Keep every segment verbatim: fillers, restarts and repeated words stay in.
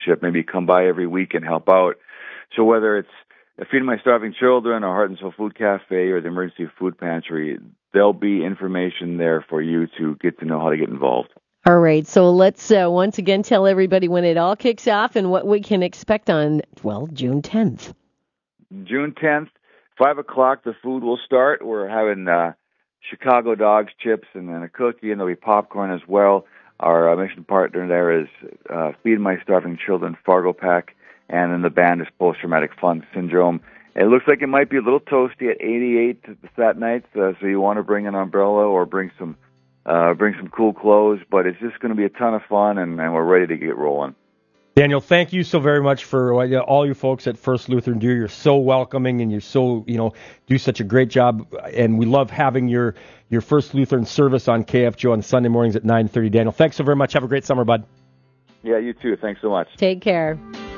maybe come by every week and help out. So whether it's Feeding My Starving Children or Heart and Soul Food Cafe or the Emergency Food Pantry, there'll be information there for you to get to know how to get involved. All right, so let's uh, once again tell everybody when it all kicks off and what we can expect on, well, June tenth. June tenth, five o'clock, the food will start. We're having uh, Chicago dogs, chips, and then a cookie, and there'll be popcorn as well. Our uh, mission partner there is uh, Feed My Starving Children, Fargo Pack, and then the band is Post-Traumatic Fun Syndrome. It looks like it might be a little toasty at eighty-eight that night, uh, so you want to bring an umbrella or bring some uh, bring some cool clothes, but it's just going to be a ton of fun, and, and we're ready to get rolling. Daniel, thank you so very much for all you folks at First Lutheran do. You're so welcoming, and you're so, you know, do such a great job, and we love having your your First Lutheran service on K F G O on Sunday mornings at nine thirty. Daniel, thanks so very much. Have a great summer, bud. Yeah, you too. Thanks so much. Take care.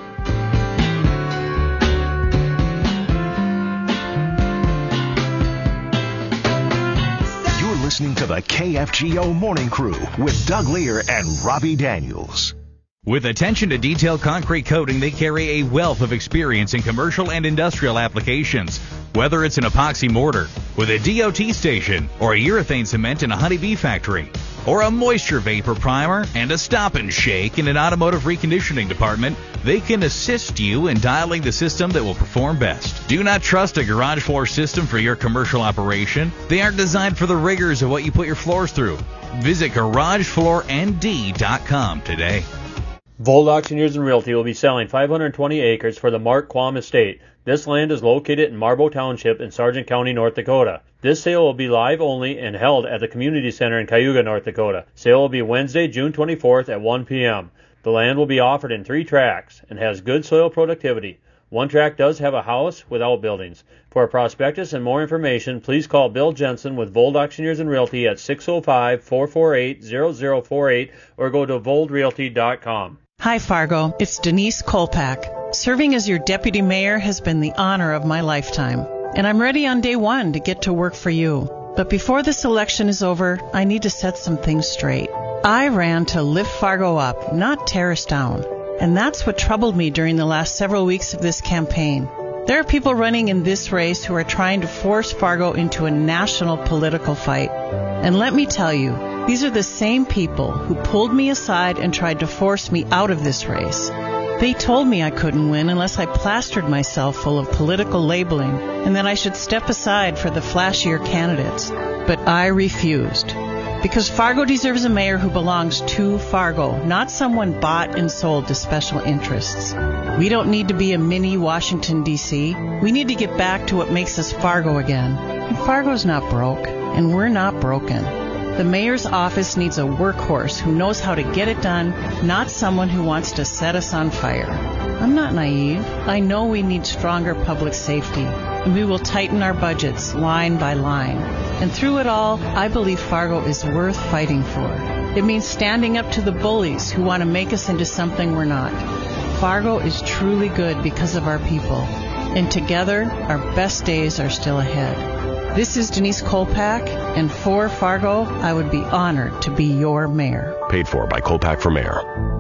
Listening to the K F G O Morning Crew with Doug Lear and Robbie Daniels. With attention to detailed concrete coating, they carry a wealth of experience in commercial and industrial applications. Whether it's an epoxy mortar with a D O T station or a urethane cement in a honeybee factory, or a moisture vapor primer and a stop and shake in an automotive reconditioning department, they can assist you in dialing the system that will perform best. Do not trust a garage floor system for your commercial operation. They aren't designed for the rigors of what you put your floors through. Visit garage floor n d dot com today. Vold Auctioneers and Realty will be selling five hundred twenty acres for the Mark Quam Estate. This land is located in Marlborough Township in Sargent County, North Dakota. This sale will be live only and held at the Community Center in Cayuga, North Dakota. Sale will be Wednesday, June twenty-fourth at one p.m. The land will be offered in three tracts and has good soil productivity. One tract does have a house with outbuildings. For a prospectus and more information, please call Bill Jensen with Vold Auctioneers and Realty at six oh five, four four eight, zero zero four eight or go to vold realty dot com. Hi, Fargo. It's Denise Kolpak. Serving as your deputy mayor has been the honor of my lifetime, and I'm ready on day one to get to work for you. But before this election is over, I need to set some things straight. I ran to lift Fargo up, not tear us down. And that's what troubled me during the last several weeks of this campaign. There are people running in this race who are trying to force Fargo into a national political fight. And let me tell you, these are the same people who pulled me aside and tried to force me out of this race. They told me I couldn't win unless I plastered myself full of political labeling and that I should step aside for the flashier candidates. But I refused. Because Fargo deserves a mayor who belongs to Fargo, not someone bought and sold to special interests. We don't need to be a mini Washington, D C We need to get back to what makes us Fargo again. And Fargo's not broke, and we're not broken. The mayor's office needs a workhorse who knows how to get it done, not someone who wants to set us on fire. I'm not naive. I know we need stronger public safety, and we will tighten our budgets line by line. And through it all, I believe Fargo is worth fighting for. It means standing up to the bullies who want to make us into something we're not. Fargo is truly good because of our people, and together, our best days are still ahead. This is Denise Kolpak, and for Fargo, I would be honored to be your mayor. Paid for by Kolpak for Mayor.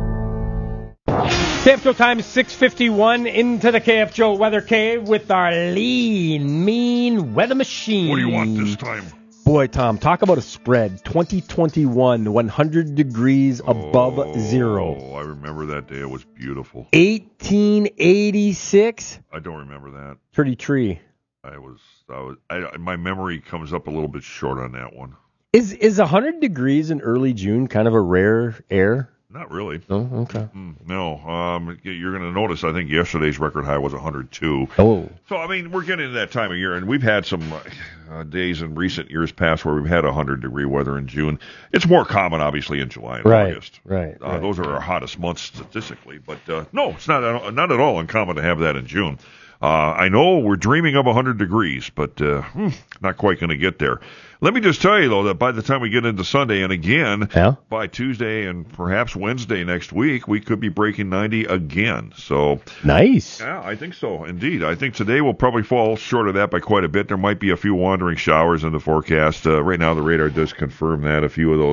K F G O time, six fifty-one, into the K F G O Weather Cave with our lean, mean weather machine. What do you want this time? Boy, Tom, talk about a spread. twenty twenty-one, one hundred degrees above oh, zero. Oh, I remember that day. It was beautiful. eighteen eighty-six. I don't remember that. Pretty tree. I was, I was, I, my memory comes up a little bit short on that one. Is is one hundred degrees in early June kind of a rare air? Not really. Oh, okay. Mm, no. Um, you're going to notice, I think yesterday's record high was one hundred two. Oh. So, I mean, we're getting to that time of year, and we've had some uh, days in recent years past where we've had one hundred degree weather in June. It's more common, obviously, in July and right, August. Right, uh, right. Those are our hottest months statistically. But, uh, no, it's not, not at all uncommon to have that in June. Uh, I know we're dreaming of one hundred degrees, but uh, hmm, not quite going to get there. Let me just tell you, though, that by the time we get into Sunday, and again, yeah. by Tuesday and perhaps Wednesday next week, we could be breaking ninety again. So nice. Yeah, I think so, indeed. I think today will probably fall short of that by quite a bit. There might be a few wandering showers in the forecast. Uh, right now, the radar does confirm that, a few of those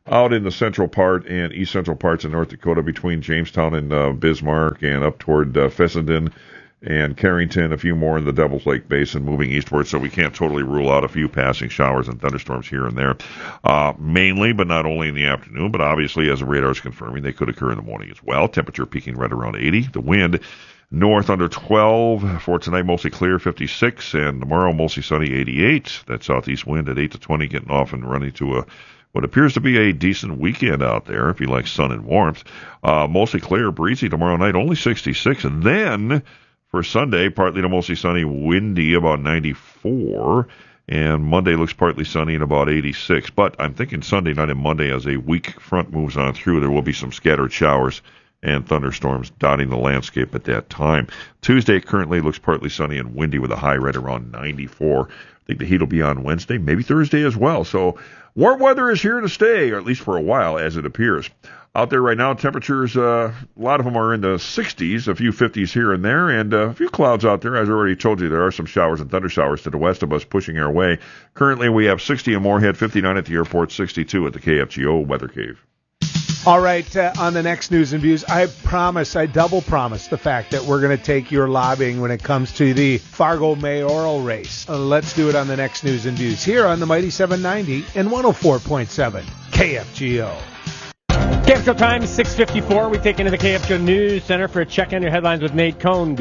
out in the central part and east central parts of North Dakota between Jamestown and uh, Bismarck and up toward uh, Fessenden and Carrington, a few more in the Devil's Lake Basin moving eastward, so we can't totally rule out a few passing showers and thunderstorms here and there. Uh, mainly, but not only in the afternoon, but obviously, as the radar is confirming, they could occur in the morning as well. Temperature peaking right around eighty. The wind north under twelve. For tonight, mostly clear, fifty-six, and tomorrow, mostly sunny, eighty-eight. That southeast wind at eight to twenty, getting off and running to a what appears to be a decent weekend out there if you like sun and warmth. Uh, mostly clear, breezy tomorrow night, only sixty-six, and then for Sunday, partly to mostly sunny, windy, about ninety-four. And Monday looks partly sunny and about eighty-six. But I'm thinking Sunday night and Monday, as a weak front moves on through, there will be some scattered showers and thunderstorms dotting the landscape at that time. Tuesday currently looks partly sunny and windy with a high right around ninety-four. I think the heat will be on Wednesday, maybe Thursday as well. So warm weather is here to stay, or at least for a while, as it appears. Out there right now, temperatures, uh, a lot of them are in the sixties, a few fifties here and there, and uh, a few clouds out there. As I already told you, there are some showers and thunder showers to the west of us pushing our way. Currently, we have sixty in Moorhead, fifty-nine at the airport, sixty-two at the K F G O Weather Cave. All right, uh, on the next News and Views, I promise, I double promise the fact that we're going to take your lobbying when it comes to the Fargo mayoral race. Uh, let's do it on the next News and Views here on the Mighty seven ninety and one oh four point seven K F G O. K F G O time, six fifty-four. We take into the K F G O News Center for a check on your headlines with Nate Cohn.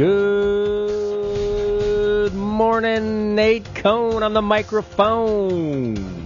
Good morning, Nate Cohn on the microphone.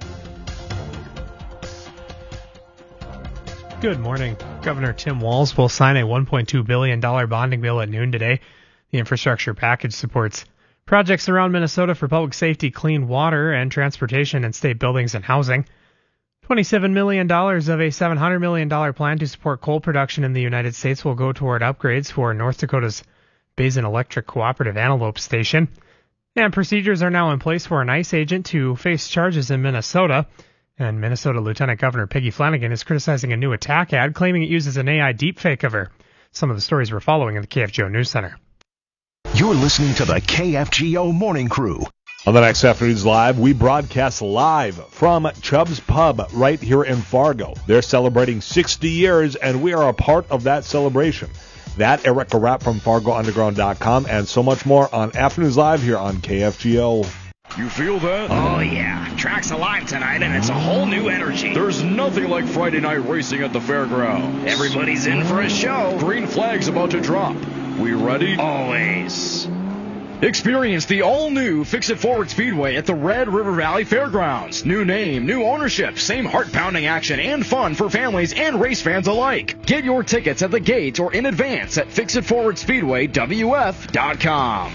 Good morning. Governor Tim Walz will sign a one point two billion dollars bonding bill at noon today. The infrastructure package supports projects around Minnesota for public safety, clean water, and transportation and state buildings and housing. twenty-seven million dollars of a seven hundred million dollars plan to support coal production in the United States will go toward upgrades for North Dakota's Basin Electric Cooperative Antelope Station. And procedures are now in place for an ICE agent to face charges in Minnesota. And Minnesota Lieutenant Governor Peggy Flanagan is criticizing a new attack ad, claiming it uses an A I deepfake of her. Some of the stories we're following in the K F G O News Center. You're listening to the K F G O Morning Crew. On the next Afternoons Live, we broadcast live from Chubb's Pub right here in Fargo. They're celebrating sixty years, and we are a part of that celebration. That, Erica Rapp from Fargo Underground dot com, and so much more on Afternoons Live here on K F G O. You feel that? Oh, yeah. Track's alive tonight, and it's a whole new energy. There's nothing like Friday night racing at the fairgrounds. Everybody's in for a show. Green flag's about to drop. We ready? Always. Experience the all-new Fix-It Forward Speedway at the Red River Valley Fairgrounds. New name, new ownership, same heart-pounding action and fun for families and race fans alike. Get your tickets at the gate or in advance at fix it forward speedway w f dot com.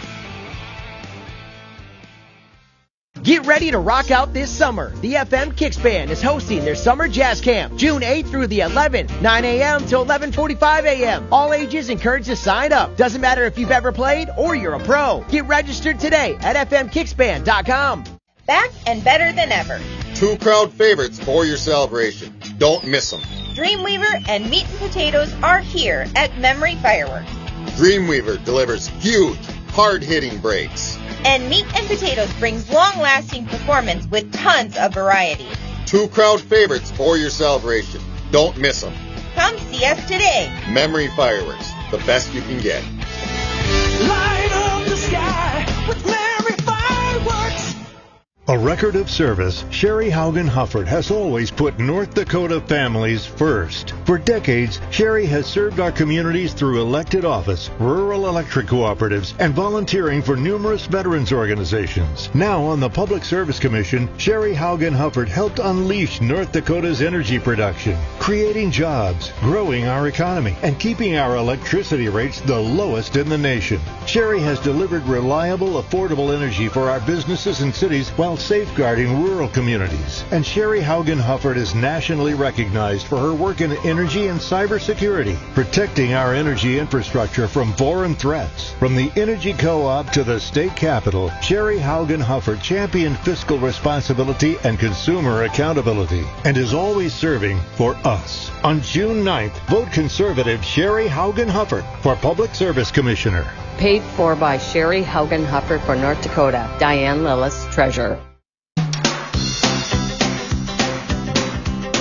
Get ready to rock out this summer. The F M Kicks Band is hosting their summer jazz camp, June eighth through the eleventh, nine a.m. till eleven forty-five a.m. All ages encouraged to sign up. Doesn't matter if you've ever played or you're a pro. Get registered today at f m kicks band dot com. Back and better than ever. Two crowd favorites for your celebration. Don't miss them. Dreamweaver and Meat and Potatoes are here at Memory Fireworks. Dreamweaver delivers huge, hard-hitting breaks. And Meat and Potatoes brings long-lasting performance with tons of variety. Two crowd favorites for your celebration. Don't miss them. Come see us today. Memory Fireworks, the best you can get. Light up the sky with Memory Fireworks. A record of service, Sherry Haugen Hufford has always put North Dakota families first. For decades, Sherry has served our communities through elected office, rural electric cooperatives, and volunteering for numerous veterans organizations. Now on the Public Service Commission, Sherry Haugen Hufford helped unleash North Dakota's energy production, creating jobs, growing our economy, and keeping our electricity rates the lowest in the nation. Sherry has delivered reliable, affordable energy for our businesses and cities while safeguarding rural communities. And Sherry Haugen Hufford is nationally recognized for her work in energy and cybersecurity, protecting our energy infrastructure from foreign threats. From the Energy Co-op to the state capitol, Sherry Haugen Hufford championed fiscal responsibility and consumer accountability, and is always serving for us. On June ninth, vote conservative Sherry Haugen Hufford for Public Service Commissioner. Paid for by Sherry Haugen Hufford for North Dakota. Diane Lillis, Treasurer.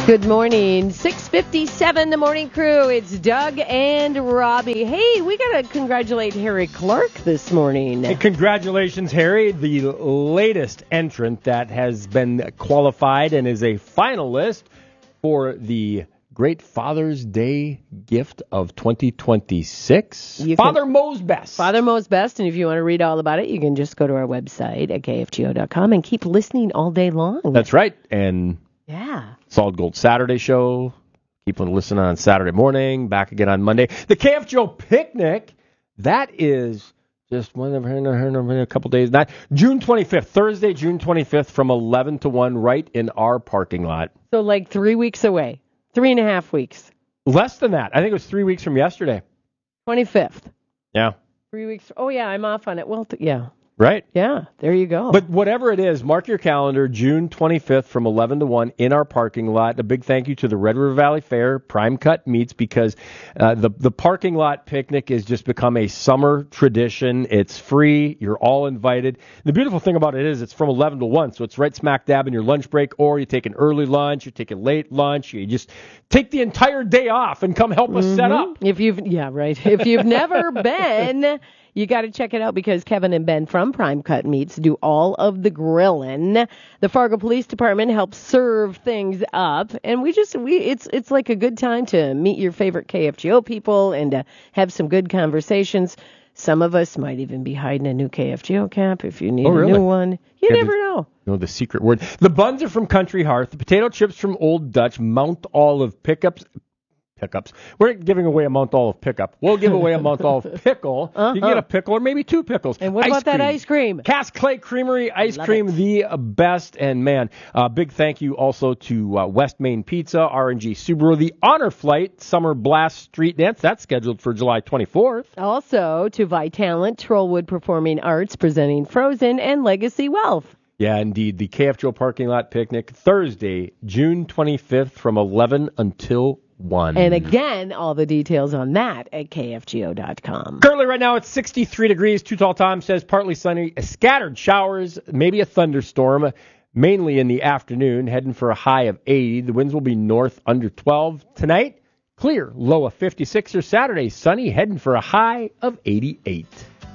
Good morning. six fifty-seven, the morning crew. It's Doug and Robbie. Hey, we got to congratulate Harry Clark this morning. And congratulations, Harry, the latest entrant that has been qualified and is a finalist for the Great Father's Day gift of twenty twenty-six. You Father can, Mo's Best. Father Mo's Best. And if you want to read all about it, you can just go to our website at K F G O dot com and keep listening all day long. That's right. And yeah. Solid Gold Saturday show. Keep on listening on Saturday morning. Back again on Monday. The K F G O Picnic. That is just one of a couple days. Not June twenty-fifth, Thursday, June twenty-fifth, from eleven to one, right in our parking lot. So like three weeks away. Three and a half weeks. Less than that. I think it was three weeks from yesterday. twenty-fifth. Yeah. Three weeks. Oh, yeah, I'm off on it. Well, th- yeah. Right? Yeah, there you go. But whatever it is, mark your calendar, June twenty-fifth from eleven to one in our parking lot. A big thank you to the Red River Valley Fair, Prime Cut Meats, because uh, the, the parking lot picnic has just become a summer tradition. It's free. You're all invited. The beautiful thing about it is it's from eleven to one, so it's right smack dab in your lunch break, or you take an early lunch, you take a late lunch, you just take the entire day off and come help us mm-hmm. set up. If you've, yeah, right. If you've never been... You got to check it out because Kevin and Ben from Prime Cut Meats do all of the grilling. The Fargo Police Department helps serve things up, and we just we it's it's like a good time to meet your favorite K F G O people and to have some good conversations. Some of us might even be hiding a new K F G O cap if you need oh, really? a new one. You yeah, never know. No, the secret word. The buns are from Country Hearth. The potato chips from Old Dutch. Mount Olive pickups. Pickups. We're giving away a Mount Olive pickup. We'll give away a Mount Olive pickle. Uh-huh. You can get a pickle or maybe two pickles. And what ice about cream. that ice cream? Cass Clay Creamery ice Love cream, it. the best. And man, uh, big thank you also to uh, West Main Pizza, R and G Subaru, the Honor Flight Summer Blast Street Dance. That's scheduled for July twenty-fourth. Also to Vitalent, Trollwood Performing Arts presenting Frozen, and Legacy Wealth. Yeah, indeed. The K F G O Parking Lot Picnic, Thursday, June twenty-fifth from eleven until one. And again, all the details on that at K F G O dot com. Currently right now it's sixty-three degrees. Too Tall Tom says partly sunny, scattered showers, maybe a thunderstorm, mainly in the afternoon, heading for a high of eighty. The winds will be north under twelve. Tonight, clear, low of fifty-six. Or Saturday, sunny, heading for a high of eighty-eight.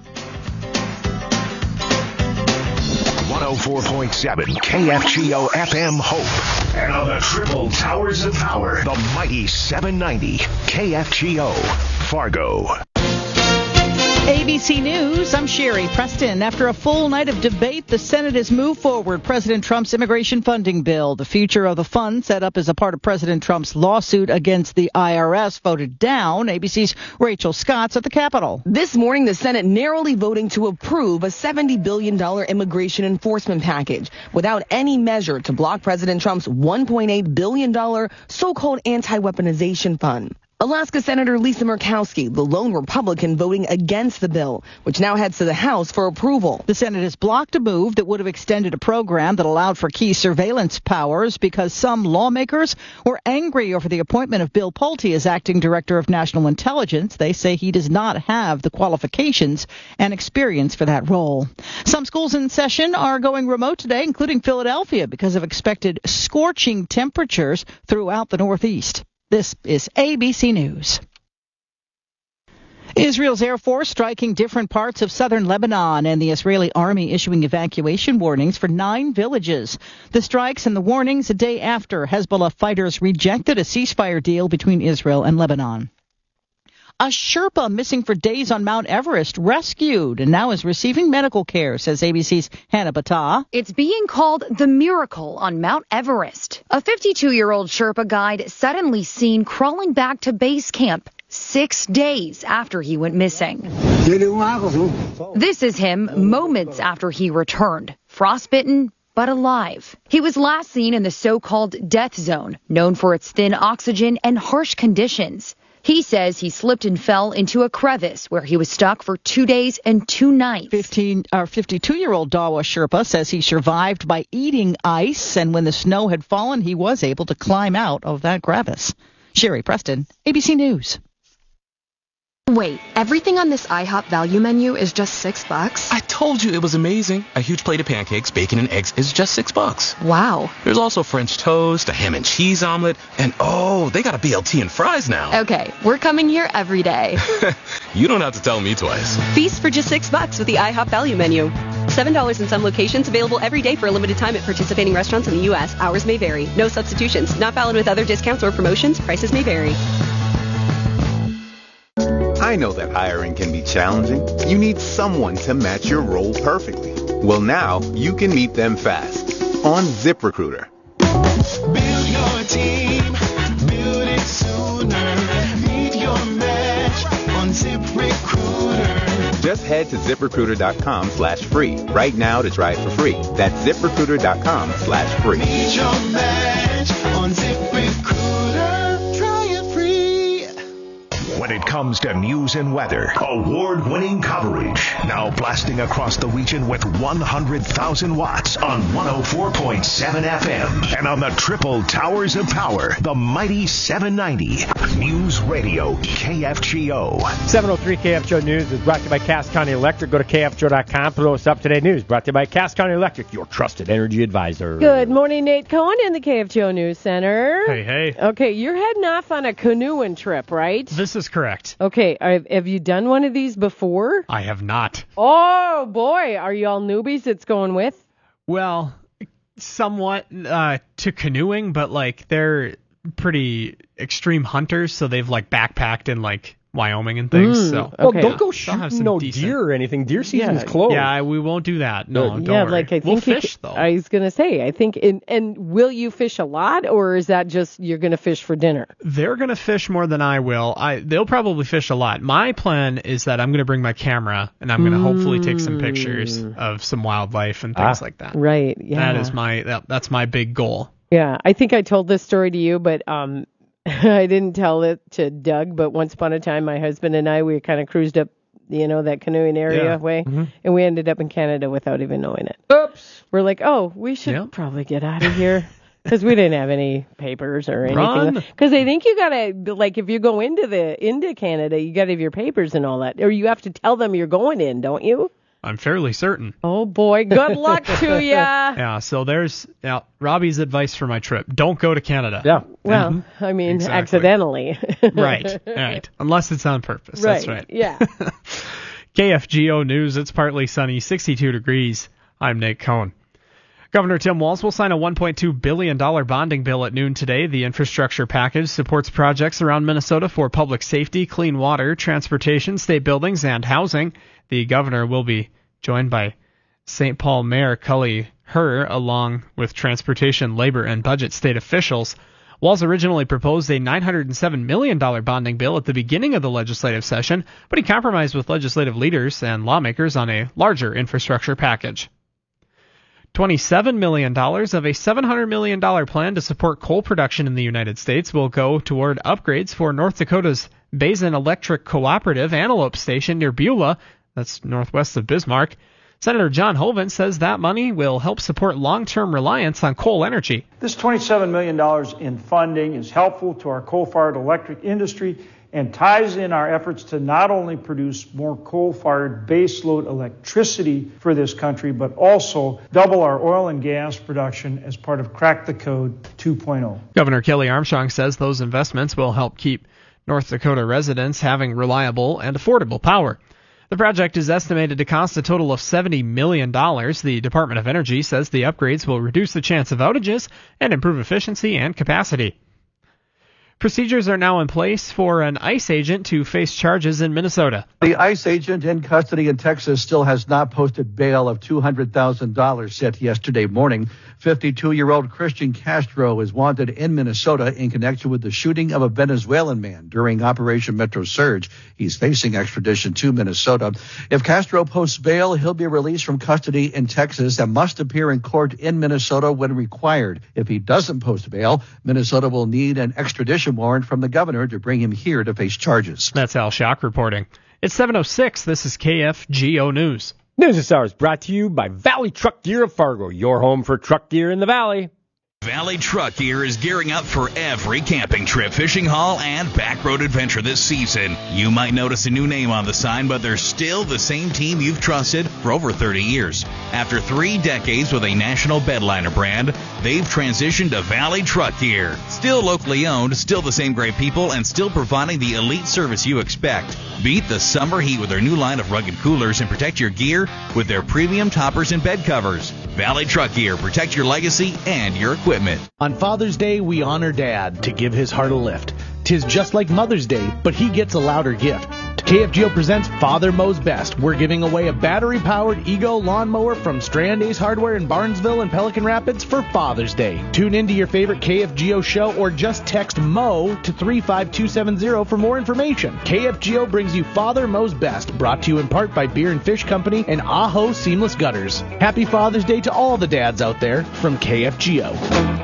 one oh four point seven K F G O F M Hope. And on the triple towers of power, the mighty seven ninety K F G O Fargo. A B C News, I'm Sherry Preston. After a full night of debate, the Senate has moved forward President Trump's immigration funding bill. The future of the fund, set up as a part of President Trump's lawsuit against the I R S, voted down. A B C's Rachel Scott's at the Capitol. This morning, the Senate narrowly voting to approve a seventy billion dollars immigration enforcement package without any measure to block President Trump's one point eight billion dollars so-called anti-weaponization fund. Alaska Senator Lisa Murkowski, the lone Republican, voting against the bill, which now heads to the House for approval. The Senate has blocked a move that would have extended a program that allowed for key surveillance powers because some lawmakers were angry over the appointment of Bill Pulte as acting director of national intelligence. They say he does not have the qualifications and experience for that role. Some schools in session are going remote today, including Philadelphia, because of expected scorching temperatures throughout the Northeast. This is A B C News. Israel's Air Force striking different parts of southern Lebanon and the Israeli army issuing evacuation warnings for nine villages. The strikes and the warnings a day after Hezbollah fighters rejected a ceasefire deal between Israel and Lebanon. A Sherpa missing for days on Mount Everest rescued and now is receiving medical care, says A B C's Hannah Bata. It's being called the miracle on Mount Everest. A fifty-two-year-old Sherpa guide suddenly seen crawling back to base camp six days after he went missing. This is him moments after he returned, frostbitten but alive. He was last seen in the so-called death zone, known for its thin oxygen and harsh conditions. He says he slipped and fell into a crevice where he was stuck for two days and two nights. fifteen, or fifty-two-year-old Dawa Sherpa says he survived by eating ice, and when the snow had fallen, he was able to climb out of that crevice. Sherry Preston, A B C News. Wait, everything on this IHOP value menu is just six bucks? I told you it was amazing. A huge plate of pancakes, bacon, and eggs is just six bucks. Wow. There's also French toast, a ham and cheese omelet, and oh, they got a B L T and fries now. Okay, we're coming here every day. You don't have to tell me twice. Feast for just six bucks with the IHOP value menu. Seven dollars in some locations, available every day for a limited time at participating restaurants in the U S. Hours may vary. No substitutions. Not valid with other discounts or promotions. Prices may vary. I know that hiring can be challenging. You need someone to match your role perfectly. Well, now you can meet them fast on ZipRecruiter. Build your team, build it sooner. Meet your match on ZipRecruiter. Just head to ZipRecruiter.com slash free right now to try it for free. That's ZipRecruiter.com slash free. Meet your match on ZipRecruiter. Try it free. When it comes to news and weather, award-winning coverage. Now blasting across the region with one hundred thousand watts on one oh four point seven F M. And on the triple towers of power, the mighty seven ninety. News Radio K F G O. seven oh three K F G O News is brought to you by Cass County Electric. Go to K F G O dot com for those up-to-date news. Brought to you by Cass County Electric, your trusted energy advisor. Good morning, Nate Cohen in the K F G O News Center. Hey, hey. Okay, you're heading off on a canoeing trip, right? This is correct. Okay, are, have you done one of these before? I have not. Oh, boy. Are you all newbies it's going with? Well, somewhat uh, to canoeing, but, like, they're pretty extreme hunters, so they've, like, backpacked in, like, Wyoming and things. Mm, so Well, okay. don't go They'll shooting have some no decent- deer or anything. Deer season's Yeah. closed. Yeah, we won't do that. No, don't yeah, worry. like I think we'll you fish, c- though. I was gonna say, I think, in, and will you fish a lot, or is that just you're gonna fish for dinner? They're going to fish more than I will. I They'll probably fish a lot. My plan is that I'm going to bring my camera, and I'm going to hopefully take some pictures of some wildlife and things Ah. like that. Right. Yeah. That is my that, that's my big goal. Yeah, I think I told this story to you, but um, I didn't tell it to Doug. But once upon a time, my husband and I, we kind of cruised up, you know, that canoeing area Yeah. way, Mm-hmm. and we ended up in Canada without even knowing it. Oops. We're like, oh, we should Yeah. probably get out of here. Because we didn't have any papers or anything. Run. Because they think you gotta, like, if you go into the into Canada, you gotta have your papers and all that, or you have to tell them you're going in, don't you? I'm fairly certain. Oh boy, good luck to ya. Yeah, so there's yeah, Robbie's advice for my trip. Don't go to Canada. Yeah. Well, I mean, Exactly. accidentally. Right, right. Unless it's on purpose. Right. That's right. Yeah. K F G O News, it's partly sunny, sixty-two degrees. I'm Nate Cohen. Governor Tim Walz will sign a one point two billion dollars bonding bill at noon today. The infrastructure package supports projects around Minnesota for public safety, clean water, transportation, state buildings, and housing. The governor will be joined by Saint Paul Mayor Cully Herr, along with transportation, labor, and budget state officials. Walz originally proposed a nine hundred seven million dollars bonding bill at the beginning of the legislative session, but he compromised with legislative leaders and lawmakers on a larger infrastructure package. twenty-seven million dollars of a seven hundred million dollars plan to support coal production in the United States will go toward upgrades for North Dakota's Basin Electric Cooperative Antelope Station near Beulah, that's northwest of Bismarck. Senator John Hoeven says that money will help support long-term reliance on coal energy. This twenty-seven million dollars in funding is helpful to our coal-fired electric industry and ties in our efforts to not only produce more coal-fired baseload electricity for this country, but also double our oil and gas production as part of Crack the Code two point oh. Governor Kelly Armstrong says those investments will help keep North Dakota residents having reliable and affordable power. The project is estimated to cost a total of seventy million dollars. The Department of Energy says the upgrades will reduce the chance of outages and improve efficiency and capacity. Procedures are now in place for an ICE agent to face charges in Minnesota. The ICE agent in custody in Texas still has not posted bail of two hundred thousand dollars set yesterday morning. fifty-two-year-old Christian Castro is wanted in Minnesota in connection with the shooting of a Venezuelan man during Operation Metro Surge. He's facing extradition to Minnesota. If Castro posts bail, he'll be released from custody in Texas and must appear in court in Minnesota when required. If he doesn't post bail, Minnesota will need an extradition warrant from the governor to bring him here to face charges. That's Al Schock reporting. It's seven oh six. This is K F G O News. News this hour is brought to you by Valley Truck Gear of Fargo, your home for truck gear in the Valley. Valley Truck Gear is gearing up for every camping trip, fishing haul, and backroad adventure this season. You might notice a new name on the sign, but they're still the same team you've trusted for over thirty years. After three decades with a national bedliner brand, they've transitioned to Valley Truck Gear. Still locally owned, still the same great people, and still providing the elite service you expect. Beat the summer heat with their new line of rugged coolers and protect your gear with their premium toppers and bed covers. Valley Truck Gear, protect your legacy and your equipment. On Father's Day, we honor Dad to give his heart a lift. 'Tis just like Mother's Day, but he gets a louder gift. K F G O presents Father Mows Best. We're giving away a battery-powered Ego lawnmower from Strand Ace Hardware in Barnesville and Pelican Rapids for Father's Day. Tune into your favorite K F G O show or just text MO to three five two seven zero for more information. K F G O brings you Father Mows Best, brought to you in part by Beer and Fish Company and Aho Seamless Gutters. Happy Father's Day to all the dads out there from K F G O.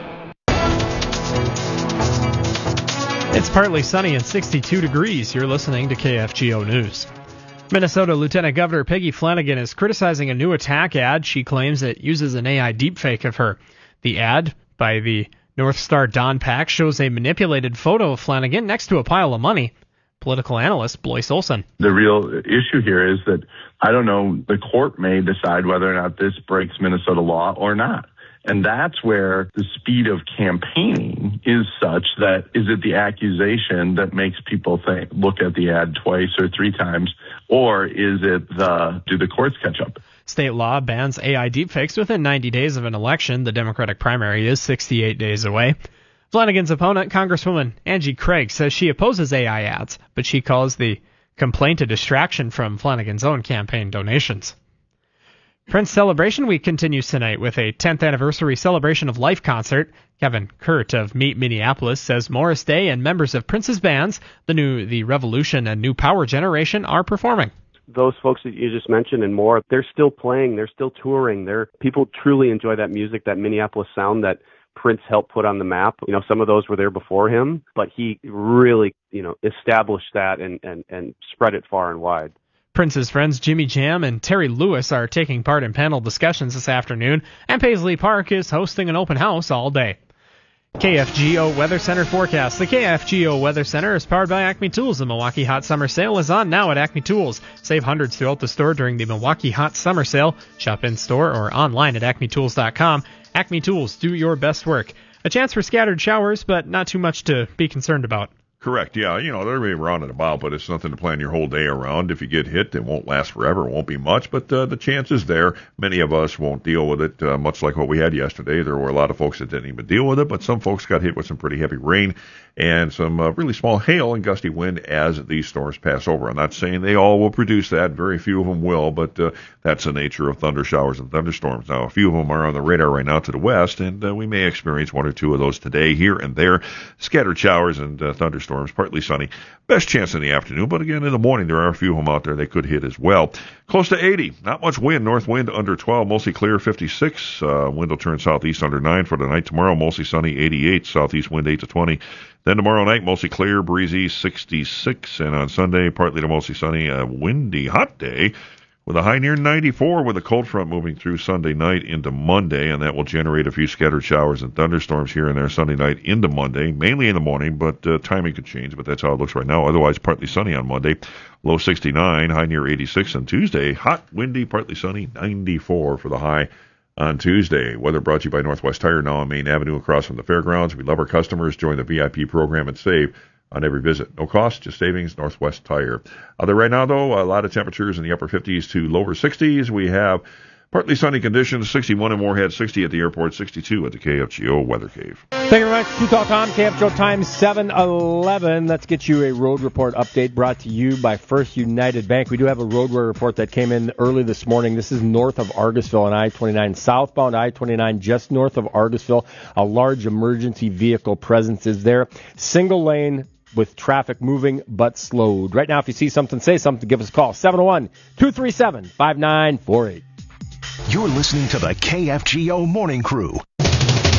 It's partly sunny and sixty-two degrees. You're listening to K F G O News. Minnesota Lieutenant Governor Peggy Flanagan is criticizing a new attack ad she claims it uses an A I deepfake of her. The ad, by the North Star Don Pack, shows a manipulated photo of Flanagan next to a pile of money. Political analyst Blois Olson. The real issue here is that, I don't know, the court may decide whether or not this breaks Minnesota law or not. And that's where the speed of campaigning is such that, is it the accusation that makes people think, look at the ad twice or three times, or is it the, do the courts catch up? State law bans A I deepfakes within ninety days of an election. The Democratic primary is sixty-eight days away. Flanagan's opponent, Congresswoman Angie Craig, says she opposes A I ads, but she calls the complaint a distraction from Flanagan's own campaign donations. Prince Celebration Week continues tonight with a tenth anniversary Celebration of Life concert. Kevin Kurt of Meet Minneapolis says Morris Day and members of Prince's bands, the new The Revolution and New Power Generation, are performing. Those folks that you just mentioned and more, they're still playing, they're still touring. They're, people truly enjoy that music, that Minneapolis sound that Prince helped put on the map. You know, some of those were there before him, but he really, you know, established that and, and, and spread it far and wide. Prince's friends Jimmy Jam and Terry Lewis are taking part in panel discussions this afternoon, and Paisley Park is hosting an open house all day. K F G O Weather Center forecast. The K F G O Weather Center is powered by Acme Tools. The Milwaukee Hot Summer Sale is on now at Acme Tools. Save hundreds throughout the store during the Milwaukee Hot Summer Sale. Shop in store or online at acme tools dot com. Acme Tools, do your best work. A chance for scattered showers, but not too much to be concerned about. Correct, yeah. You know, they're going to be around and about, but it's nothing to plan your whole day around. If you get hit, it won't last forever. It won't be much, but uh, the chance is there. Many of us won't deal with it, uh, much like what we had yesterday. There were a lot of folks that didn't even deal with it, but some folks got hit with some pretty heavy rain and some uh, really small hail and gusty wind as these storms pass over. I'm not saying they all will produce that. Very few of them will, but uh, that's the nature of thunder showers and thunderstorms. Now, a few of them are on the radar right now to the west, and uh, we may experience one or two of those today here and there. Scattered showers and uh, thunderstorms, partly sunny. Best chance in the afternoon, but again, in the morning, there are a few of them out there they could hit as well. Close to eighty. Not much wind. North wind under twelve. Mostly clear, fifty-six. Uh, wind will turn southeast under nine for the night. Tomorrow, mostly sunny, eighty-eight. Southeast wind, eight to twenty. Then tomorrow night, mostly clear, breezy, sixty-six. And on Sunday, partly to mostly sunny, a windy, hot day with a high near ninety-four, with a cold front moving through Sunday night into Monday, and that will generate a few scattered showers and thunderstorms here and there Sunday night into Monday, mainly in the morning, but uh, timing could change, but that's how it looks right now. Otherwise, partly sunny on Monday, low sixty-nine, high near eighty-six on Tuesday, hot, windy, partly sunny, ninety-four for the high on Tuesday. Weather brought to you by Northwest Tire, now on Main Avenue across from the fairgrounds. We love our customers. Join the V I P program and save on every visit. No cost, just savings, Northwest Tire. Out there right now, though, a lot of temperatures in the upper fifties to lower sixties. We have partly sunny conditions, sixty-one in Moorhead, sixty at the airport, sixty-two at the K F G O Weather Cave. Thank you very much. True Talk On, K F G O time, seven eleven. Let's get you a road report update brought to you by First United Bank. We do have a roadway report that came in early this morning. This is north of Argusville on I twenty-nine, southbound I twenty-nine, just north of Argusville. A large emergency vehicle presence is there. Single lane with traffic moving but slowed. Right now, if you see something, say something, give us a call. seven oh one, two three seven, five nine four eight. You're listening to the K F G O Morning Crew.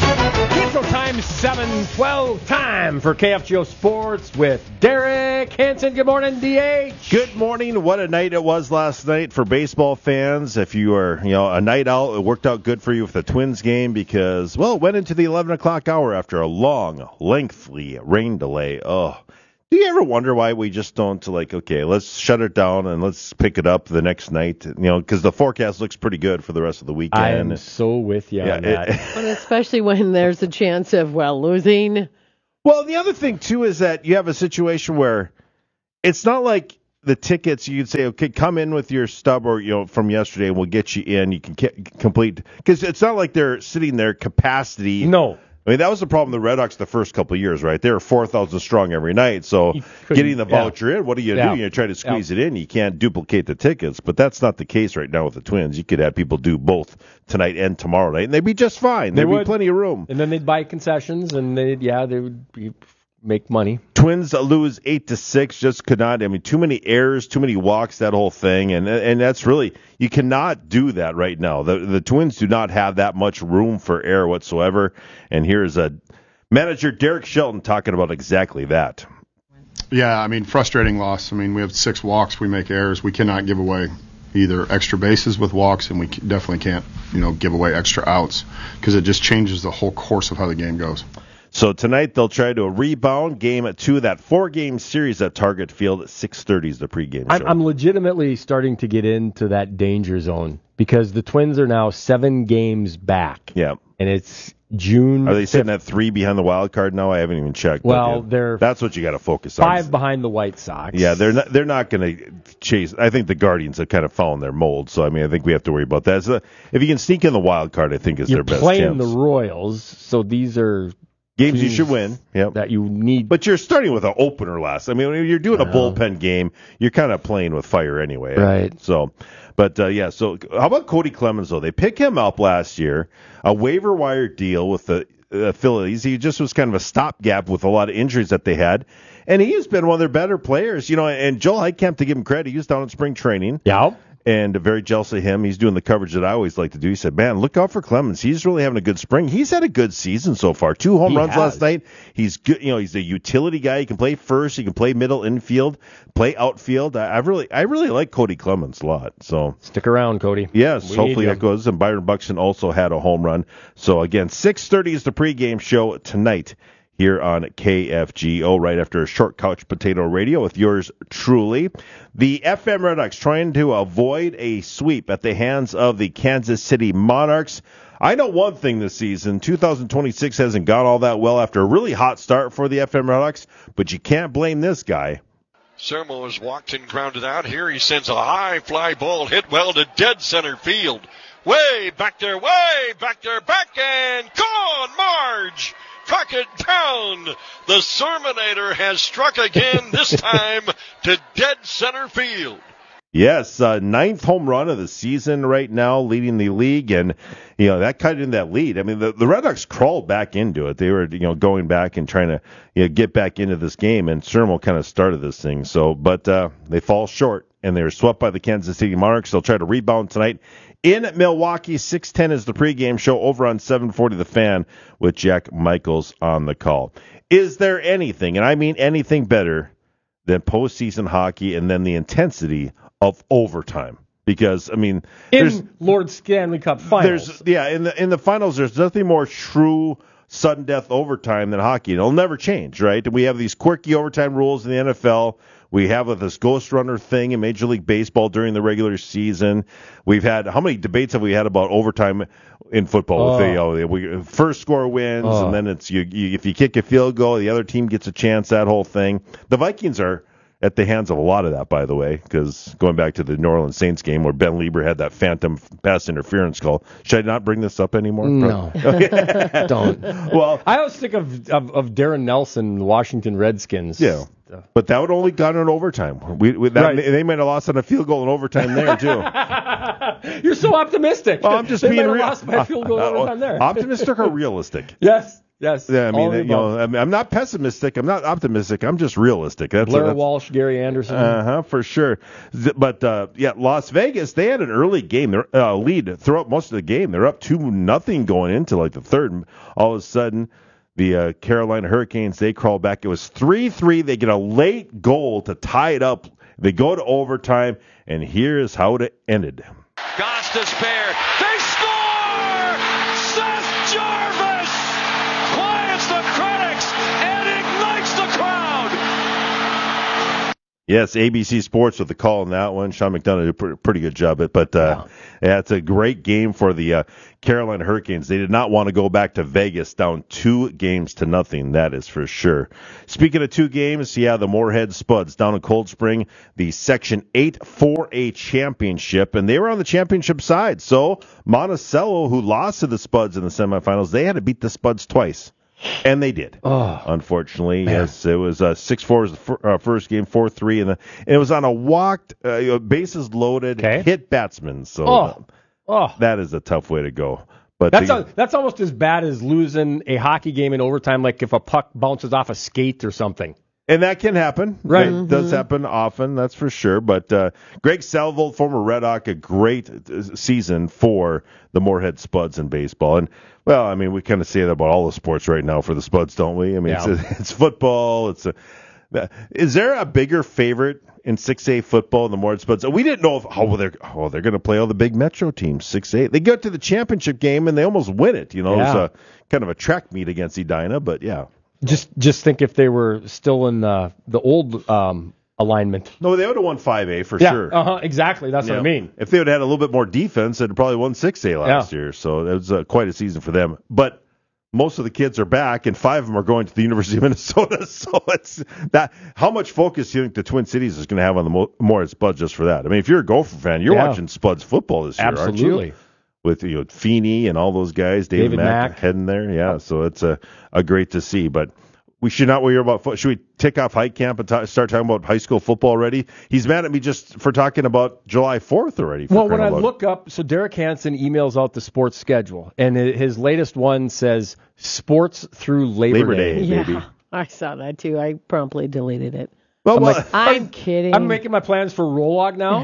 Central Time, seven twelve time for K F G O Sports with Derek Hansen. Good morning, D H. Good morning. What a night it was last night for baseball fans. If you were, you know, a night out, it worked out good for you with the Twins game because, well, it went into the eleven o'clock hour after a long, lengthy rain delay. Oh, do you ever wonder why we just don't, like, okay, let's shut it down and let's pick it up the next night? You know, because the forecast looks pretty good for the rest of the weekend. I am so with you Yeah, on that. it- But especially when there's a chance of, well, losing. Well, the other thing, too, is that you have a situation where it's not like the tickets, you'd say, okay, come in with your stub or, you know, from yesterday and we'll get you in. You can get complete, because it's not like they're sitting there capacity. No. I mean, that was the problem with the Red Sox the first couple of years, right? They were four thousand strong every night. So getting the yeah. voucher in, what do you Yeah. do? You try to squeeze Yeah. it in. You can't duplicate the tickets. But that's not the case right now with the Twins. You could have people do both tonight and tomorrow night, and they'd be just fine. They There'd be would. plenty of room. And then they'd buy concessions, and they'd, yeah, they would be, make money. Twins lose eight to six. Just could not. I mean, too many errors, too many walks. That whole thing, and and that's really, you cannot do that right now. The the Twins do not have that much room for error whatsoever. And here's a manager Derek Shelton talking about exactly that. Yeah, I mean, frustrating loss. I mean, we have six walks. We make errors. We cannot give away either extra bases with walks, and we definitely can't, you know, give away extra outs because it just changes the whole course of how the game goes. So tonight they'll try to rebound game two of that four-game series at Target Field at six thirty is the pregame show. I'm, I'm legitimately starting to get into that danger zone because the Twins are now seven games back. Yeah. And it's June. Are they sitting at three behind the wild card now? I haven't even checked. but, Well, yeah, they're that's what you got to focus on. five behind the White Sox. Yeah, they're not. They're not going to chase. I think the Guardians have kind of found their mold. So I mean, I think we have to worry about that. So if you can sneak in the wild card, I think is You're their best playing chance. the Royals, so these are Games you teams should win. Yep. that you need. But you're starting with an opener last. I mean, when you're doing a I know. bullpen game, you're kind of playing with fire anyway. Right. So, but uh, yeah. So how about Cody Clemens though? They picked him up last year, a waiver wire deal with the uh, Phillies. He just was kind of a stopgap with a lot of injuries that they had, and he has been one of their better players. You know, and Joel Heitkamp, to give him credit, he was down in spring training. Yeah. And very jealous of him. He's doing the coverage that I always like to do. He said, man, look out for Clemens. He's really having a good spring. He's had a good season so far. Two home He runs has. last night. He's good. You know, he's a utility guy. He can play first. He can play middle infield, play outfield. I, I really, I really like Cody Clemens a lot. So Stick around, Cody. yes, We hopefully need that you. goes. And Byron Buxton also had a home run. So again, six thirty is the pregame show tonight here on K F G O, right after a short couch potato radio with yours truly. The F M Red Sox trying to avoid a sweep at the hands of the Kansas City Monarchs. I know one thing this season, two thousand twenty-six hasn't gone all that well after a really hot start for the F M Red Sox, but you can't blame this guy. Sermo has walked and grounded out. Here he sends a high fly ball hit well to dead center field. Way back there, way back there, back and gone, Marge! Track it down. The Serminator has struck again, this time to dead center field. Yes, uh, ninth home run of the season right now, leading the league, and you know that cut in that lead. I mean, the, the Red Sox crawled back into it. They were, you know, going back and trying to, you know, get back into this game, and Sermo kind of started this thing. So, but uh, they fall short, and they were swept by the Kansas City Monarchs. They'll try to rebound tonight in Milwaukee. six ten is the pregame show over on seven forty The Fan with Jack Michaels on the call. Is there anything, and I mean anything, better than postseason hockey and then the intensity of overtime? Because I mean, there's In Lord Stanley Cup Finals. there's yeah in the in the finals there's nothing more true sudden death overtime than hockey. It'll never change, right? We have these quirky overtime rules in the N F L. We have this ghost runner thing in Major League Baseball during the regular season. We've had, how many debates have we had about overtime in football? Oh. With the, you know, we, first score wins, Oh. and then it's you, you. If you kick a field goal, the other team gets a chance. That whole thing. The Vikings are at the hands of a lot of that, by the way, because going back to the New Orleans Saints game where Ben Lieber had that phantom pass interference call. Should I not bring this up anymore? No. Okay. Don't. Well, I always think of, of, of Darren Nelson, the Washington Redskins. Yeah. But that would only gone in overtime. We, we that, Right. They might have lost on a field goal in overtime there, too. You're so optimistic. Well, I'm just they being might have real. lost by a field goal Uh, uh, overtime there. Optimistic or realistic? Yes. Yes. Yeah, I mean, all you of the know, above. I mean, I'm not pessimistic. I'm not optimistic. I'm just realistic. That's Blair that's, Walsh, Gary Anderson. Uh huh, for sure. Z- But uh, yeah, Las Vegas, they had an early game, their uh, lead throughout most of the game. They're up two nothing going into like the third. And all of a sudden, the uh, Carolina Hurricanes, they crawl back. It was three three. They get a late goal to tie it up. They go to overtime, and here's how it ended. Goss to spare. They score! Seth Jarvis quiets the critics and ignites the crowd. Yes, A B C Sports with the call on that one. Sean McDonough did a pretty, pretty good job. But, but uh, yeah, it's a great game for the uh, Carolina Hurricanes. They did not want to go back to Vegas down two games to nothing. That is for sure. Speaking of two games, yeah, the Moorhead Spuds down in Cold Spring, the Section eight four A championship, and they were on the championship side. So Monticello, who lost to the Spuds in the semifinals, they had to beat the Spuds twice. And they did. Oh, unfortunately, man. Yes, it was uh, six four was the fir- uh, first game, four three, and, the, and it was on a walked, uh, bases loaded, okay. hit batsman. So oh. Oh. that is a tough way to go. But that's the, a, that's almost as bad as losing a hockey game in overtime, like if a puck bounces off a skate or something. And that can happen. Right. It mm-hmm. does happen often, that's for sure. But uh, Greg Salvold, former Red Hawk, a great season for the Moorhead Spuds in baseball. And, well, I mean, we kind of say that about all the sports right now for the Spuds, don't we? I mean, yeah. it's, it's football. It's a, Is there a bigger favorite in six A football than the Moorhead Spuds? We didn't know if, oh, well, they're, oh, they're going to play all the big Metro teams, six A. They get to the championship game, and they almost win it. You know, yeah. It's a kind of a track meet against Edina, but, yeah. Just just think if they were still in the the old um, alignment. No, they would have won five A for yeah, sure. Uh-huh, exactly. That's yeah. what I mean. If they would have had a little bit more defense, they'd probably won six A last yeah. year. So it was uh, quite a season for them. But most of the kids are back, and five of them are going to the University of Minnesota. So it's that. How much focus do you think the Twin Cities is going to have on the Mo- Moorhead Spuds just for that? I mean, if you're a Gopher fan, you're yeah. watching Spuds football this year, Absolutely. aren't you? With you know, Feeney and all those guys, David, David Mack, Mack heading there. Yeah, so it's a, a great to see. But we should not worry about foot. Should we tick off high camp and t- start talking about high school football already? He's mad at me just for talking about July fourth already. For well, when I about. look up, so Derek Hansen emails out the sports schedule, and his latest one says sports through Labor, Labor Day, yeah, baby. I saw that too. I promptly deleted it. Well, I'm, well, like, I'm kidding. I'm making my plans for Rolog now.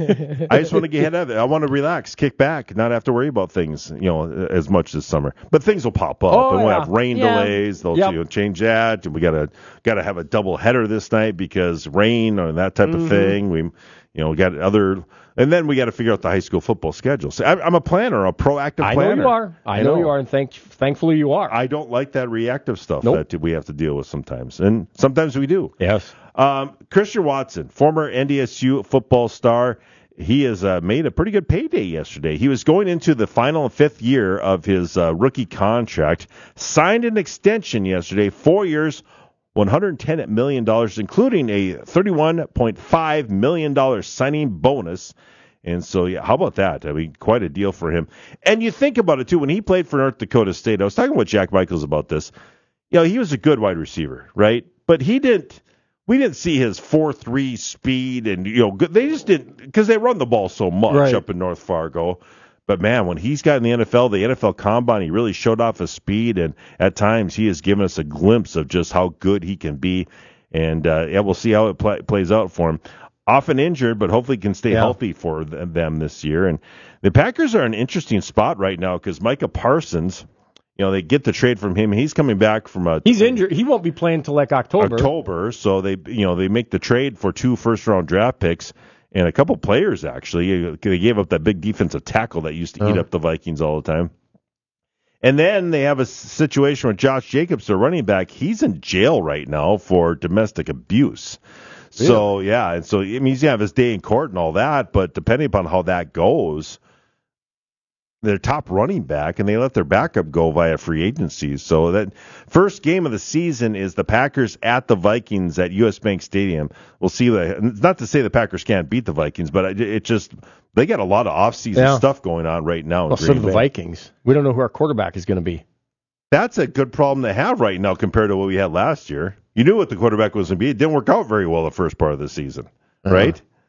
I just want to get ahead of it. I want to relax, kick back, not have to worry about things, you know, as much this summer. But things will pop up, oh, and we'll yeah. have rain yeah. delays. They'll yep. you know, change that, and we gotta gotta have a double header this night because rain or that type mm-hmm. of thing. We, you know, got other, and then we got to figure out the high school football schedule. So I, I'm a planner, a proactive I planner. know you are. I, I know, know you are, and thank, thankfully you are. I don't like that reactive stuff nope. that we have to deal with sometimes, and sometimes we do. Yes. Um, Christian Watson, former N D S U football star, he has uh, made a pretty good payday yesterday. He was going into the final and fifth year of his uh, rookie contract, signed an extension yesterday, four years, one hundred ten million dollars, including a thirty-one point five million dollars signing bonus. And so, yeah, how about that? I mean, quite a deal for him. And you think about it, too, when he played for North Dakota State, I was talking with Jack Michaels about this. You know, he was a good wide receiver, right? But he didn't. We didn't see his four three speed, and you know they just didn't because they run the ball so much right. up in North Fargo. But man, when he's got in the N F L, the N F L Combine, he really showed off his speed, and at times he has given us a glimpse of just how good he can be. And uh, yeah, we'll see how it play, plays out for him. Often injured, but hopefully can stay yeah. healthy for them this year. And the Packers are in an interesting spot right now because Micah Parsons. You know, they get the trade from him. He's coming back from a. He's injured. He won't be playing till like October. October. So they, you know, they make the trade for two first-round draft picks and a couple players. Actually, they gave up that big defensive tackle that used to oh. eat up the Vikings all the time. And then they have a situation where Josh Jacobs, their running back, he's in jail right now for domestic abuse. Really? So yeah, and so I mean, he's gonna have his day in court and all that. But depending upon how that goes. Their top running back, and they let their backup go via free agency. So that first game of the season is the Packers at the Vikings at U S. Bank Stadium. We'll see. That, not to say the Packers can't beat the Vikings, but it, it just they got a lot of off-season yeah. stuff going on right now. In well, Green so do the Bay. Vikings. We don't know who our quarterback is going to be. That's a good problem to have right now compared to what we had last year. You knew what the quarterback was going to be. It didn't work out very well the first part of the season, uh-huh. right?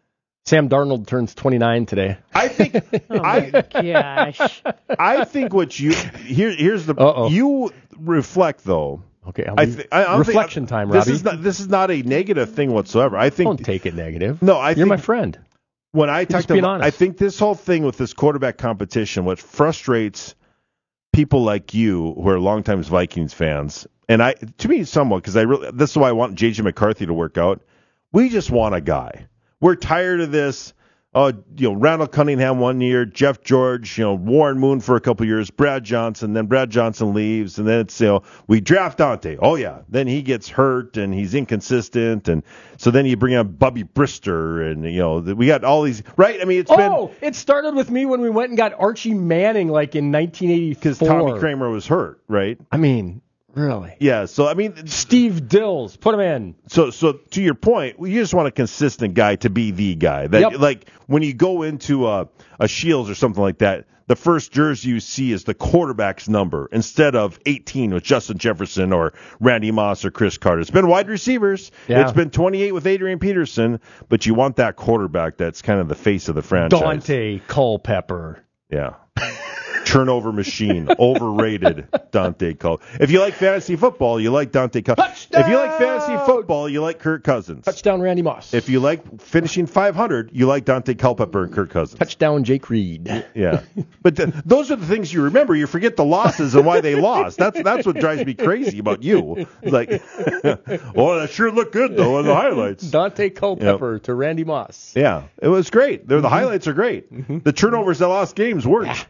Sam Darnold turns twenty-nine today. I think. Oh I gosh. I think what you here here's the Uh-oh. you reflect though. Okay, I'll I be- th- I, I don't reflection think, time, This Robbie. is not this is not a negative thing whatsoever. I think Don't take it negative. no. I You're think my friend. when I Just talked being about, honest. I think this whole thing with this quarterback competition, what frustrates people like you who are longtime Vikings fans, and I, to me, somewhat, because I really, this is why I want J J McCarthy to work out. We just want a guy. We're tired of this. Oh, you know, Randall Cunningham one year, Jeff George, you know, Warren Moon for a couple years, Brad Johnson, then Brad Johnson leaves, and then it's, you know, we draft Dante. Oh, yeah. Then he gets hurt, and he's inconsistent, and so then you bring on Bubby Brister, and, you know, we got all these, right? I mean, it's been... Oh, it started with me when we went and got Archie Manning, like, in nineteen eighty-four. Because Tommy Kramer was hurt, right? I mean, really? Yeah, so, I mean... Steve Dills, put him in. So, so to your point, you just want a consistent guy to be the guy. That, Yep. like, when you go into a, a Shields or something like that, the first jersey you see is the quarterback's number instead of eighteen with Justin Jefferson or Randy Moss or Chris Carter. It's been wide receivers. Yeah. It's been twenty-eight with Adrian Peterson, but you want that quarterback that's kind of the face of the franchise. Dante Culpepper. Yeah. Turnover machine, overrated Dante Culp. If you like fantasy football, you like Dante Culp. If you like fantasy football, you like Kirk Cousins. Touchdown Randy Moss. If you like finishing five hundred, you like Dante Culpepper and Kirk Cousins. Touchdown Jake Reed. Yeah, but th- those are the things you remember. You forget the losses and why they lost. That's that's what drives me crazy about you. Like, oh, that sure looked good though in the highlights. Dante Culpepper Yep. to Randy Moss. Yeah, it was great. They're, the highlights are great. The turnovers that lost games weren't.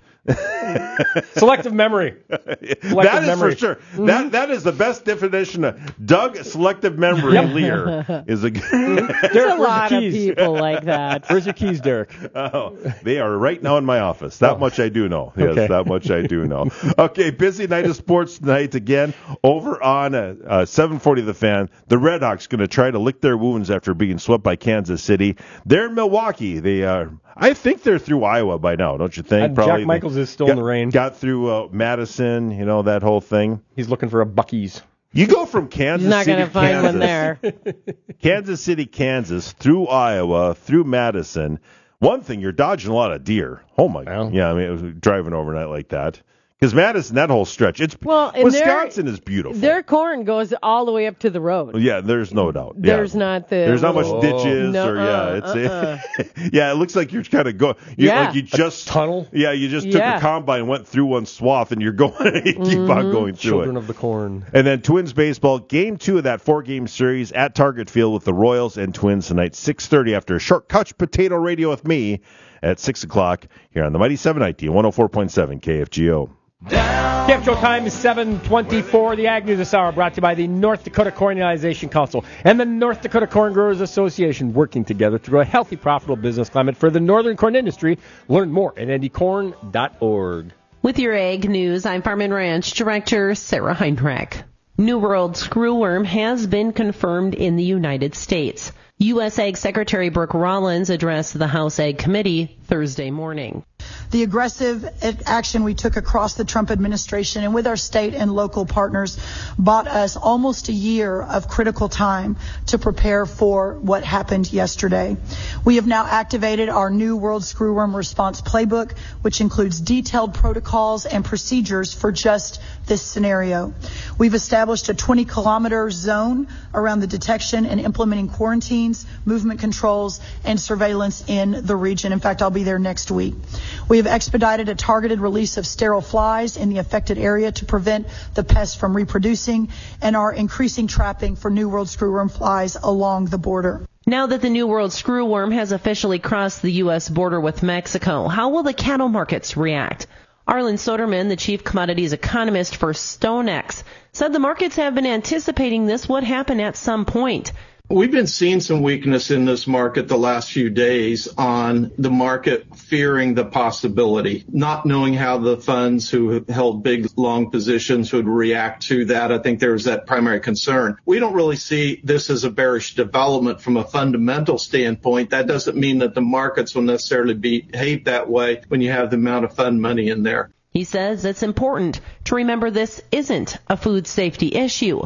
Selective memory. Selective That is memory. for sure. That that is the best definition of Doug selective memory. Yep. Lear is a. There's Derek, a where's lot your of keys? people like that. Where's your keys, Derek? Oh, they are right now in my office. That Oh. much I do know. Yes, Okay. that much I do know. Okay, busy night of sports tonight again. Over on uh, uh, seven forty The Fan, the Red Hawks going to try to lick their wounds after being swept by Kansas City. They're in Milwaukee. They are. I think they're through Iowa by now, don't you think? Uh, Jack Michaels is still got, in the rain. Got through uh, Madison, you know, that whole thing. He's looking for a Buc-ee's. You go from Kansas He's not City, going to find Kansas, one there. Kansas City, Kansas, through Iowa, through Madison. One thing, you're dodging a lot of deer. Oh, my God. Yeah, I mean, it was driving overnight like that. Because Madison, that whole stretch, it's Well, and Wisconsin their- is beautiful. Their corn goes all the way up to the road. Yeah, there's no doubt. Yeah. There's not the. There's not much little- ditches, No, or yeah, uh, it's uh-uh. yeah. It looks like you're kind of going. You, Yeah. like you just tunnel. Yeah, you just took Yeah. a combine, went through one swath, and you're going. you keep Mm-hmm. on going through Children it. of the Corn. And then Twins baseball, game two of that four-game series at Target Field with the Royals and Twins tonight, six thirty after a short couch potato radio with me at six o'clock here on the Mighty seven ninety, one oh four point seven K F G O. K F G O time is seven twenty-four. The Ag News this hour brought to you by the North Dakota Cornization Council and the North Dakota Corn Growers Association, working together to grow a healthy, profitable business climate for the northern corn industry. Learn more at andy corn dot org. With your Ag News, I'm Farm and Ranch Director Sarah Heinrich. New World screwworm has been confirmed in the United States. U S Ag Secretary Brooke Rollins addressed the House Ag Committee Thursday morning. The aggressive action we took across the Trump administration and with our state and local partners bought us almost a year of critical time to prepare for what happened yesterday. We have now activated our New World Screwworm Response Playbook, which includes detailed protocols and procedures for just this scenario. We've established a twenty kilometer zone around the detection and implementing quarantines, movement controls, and surveillance in the region. In fact, I'll be there next week. We have expedited a targeted release of sterile flies in the affected area to prevent the pests from reproducing and are increasing trapping for New World screwworm flies along the border. Now that the New World screwworm has officially crossed the U S border with Mexico, how will the cattle markets react? Arlen Soderman, the chief commodities economist for StoneX, said the markets have been anticipating this would happen at some point. We've been seeing some weakness in this market the last few days on the market fearing the possibility, not knowing how the funds who have held big, long positions would react to that. I think there's that primary concern. We don't really see this as a bearish development from a fundamental standpoint. That doesn't mean that the markets will necessarily behave that way when you have the amount of fund money in there. He says it's important to remember this isn't a food safety issue.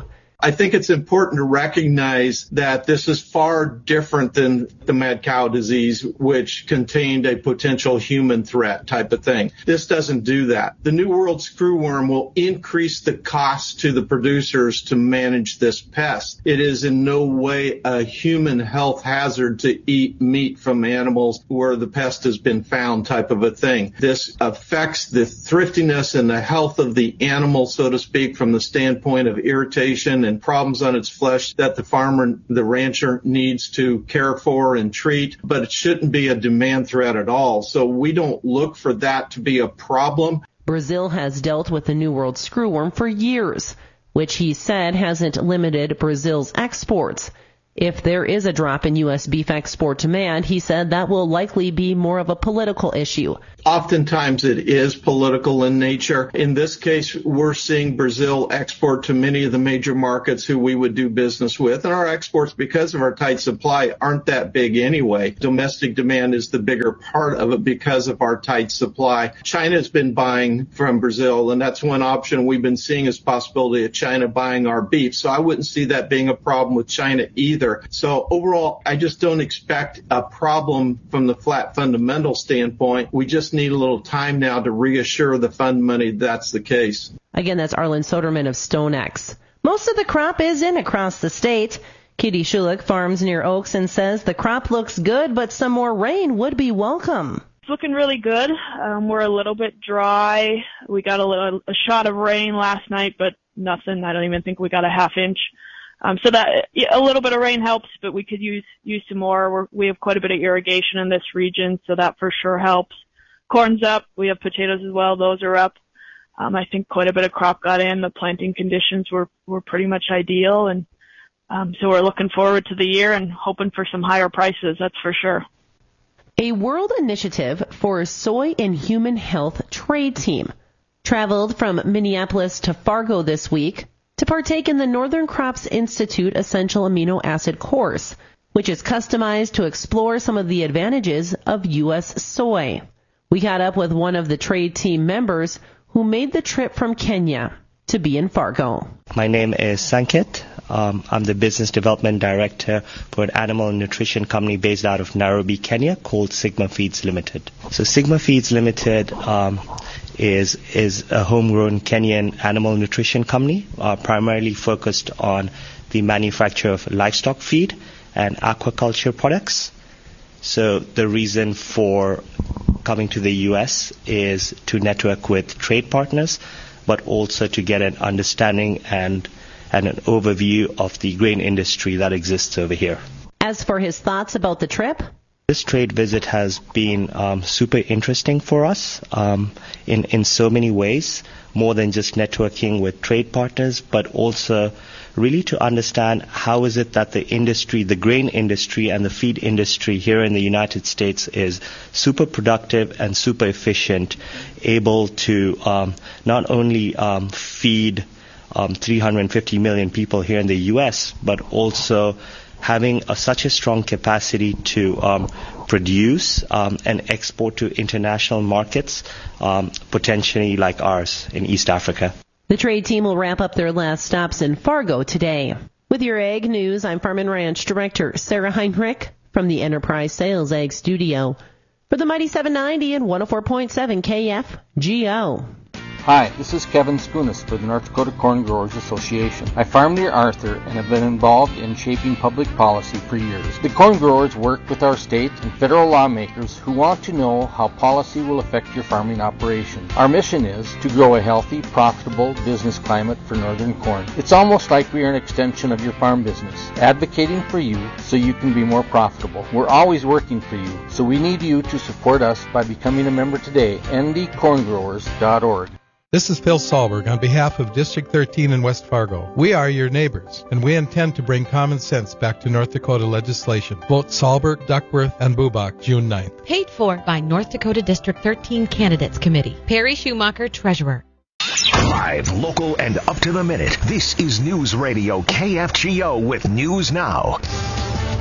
I think it's important to recognize that this is far different than the mad cow disease, which contained a potential human threat type of thing. This doesn't do that. The New World screwworm will increase the cost to the producers to manage this pest. It is in no way a human health hazard to eat meat from animals where the pest has been found type of a thing. This affects the thriftiness and the health of the animal, so to speak, from the standpoint of irritation and problems on its flesh that the farmer, the rancher needs to care for and treat, but it shouldn't be a demand threat at all. So we don't look for that to be a problem. Brazil has dealt with the New World screwworm for years, which he said hasn't limited Brazil's exports. If there is a drop in U S beef export demand, he said that will likely be more of a political issue. Oftentimes it is political in nature. In this case, we're seeing Brazil export to many of the major markets who we would do business with. And our exports, because of our tight supply, aren't that big anyway. Domestic demand is the bigger part of it because of our tight supply. China's been buying from Brazil, and that's one option we've been seeing as possibility of China buying our beef. So I wouldn't see that being a problem with China either. So overall, I just don't expect a problem from the flat fundamental standpoint. We just need a little time now to reassure the fund money that's the case. Again, that's Arlen Soderman of StoneX. Most of the crop is in across the state. Kitty Schulich farms near Oaks and says the crop looks good, but some more rain would be welcome. It's looking really good. Um, we're a little bit dry. We got a little a shot of rain last night, but nothing. I don't even think we got a half inch. Um, so that a little bit of rain helps, but we could use use some more. We're, we have quite a bit of irrigation in this region, so that for sure helps. Corn's up. We have potatoes as well. Those are up. Um, I think quite a bit of crop got in. The planting conditions were were pretty much ideal, and um, so we're looking forward to the year and hoping for some higher prices. That's for sure. A world initiative for soy and human health trade team traveled from Minneapolis to Fargo this week to partake in the Northern Crops Institute Essential Amino Acid course, which is customized to explore some of the advantages of U S soy. We got up with one of the trade team members who made the trip from Kenya to be in Fargo. My name is Sankit. Um, I'm the business development director for an animal nutrition company based out of Nairobi, Kenya, called Sigma Feeds Limited. So Sigma Feeds Limited um, is is a homegrown Kenyan animal nutrition company, uh, primarily focused on the manufacture of livestock feed and aquaculture products. So the reason for coming to the U S is to network with trade partners, but also to get an understanding and, and an overview of the grain industry that exists over here. As for his thoughts about the trip, this trade visit has been um, super interesting for us um, in, in so many ways, more than just networking with trade partners, but also really to understand how is it that the industry, the grain industry and the feed industry here in the United States is super productive and super efficient, able to um, not only um, feed um, three hundred fifty million people here in the U S, but also having a, such a strong capacity to um, produce um, and export to international markets, um, potentially like ours in East Africa. The trade team will wrap up their last stops in Fargo today. With your Ag News, I'm Farm and Ranch Director Sarah Heinrich from the Enterprise Sales Ag Studio for the Mighty seven ninety and one oh four point seven K F G O. Hi, this is Kevin Skunis for the North Dakota Corn Growers Association. I farm near Arthur and have been involved in shaping public policy for years. The corn growers work with our state and federal lawmakers who want to know how policy will affect your farming operation. Our mission is to grow a healthy, profitable business climate for northern corn. It's almost like we are an extension of your farm business, advocating for you so you can be more profitable. We're always working for you, so we need you to support us by becoming a member today. N D corn growers dot org. This is Phil Sahlberg on behalf of District thirteen in West Fargo. We are your neighbors, and we intend to bring common sense back to North Dakota legislation. Vote Sahlberg, Duckworth, and Bubach June ninth. Paid for by North Dakota District thirteen Candidates Committee. Perry Schumacher, Treasurer. Live, local, and up to the minute. This is News Radio K F G O with News Now.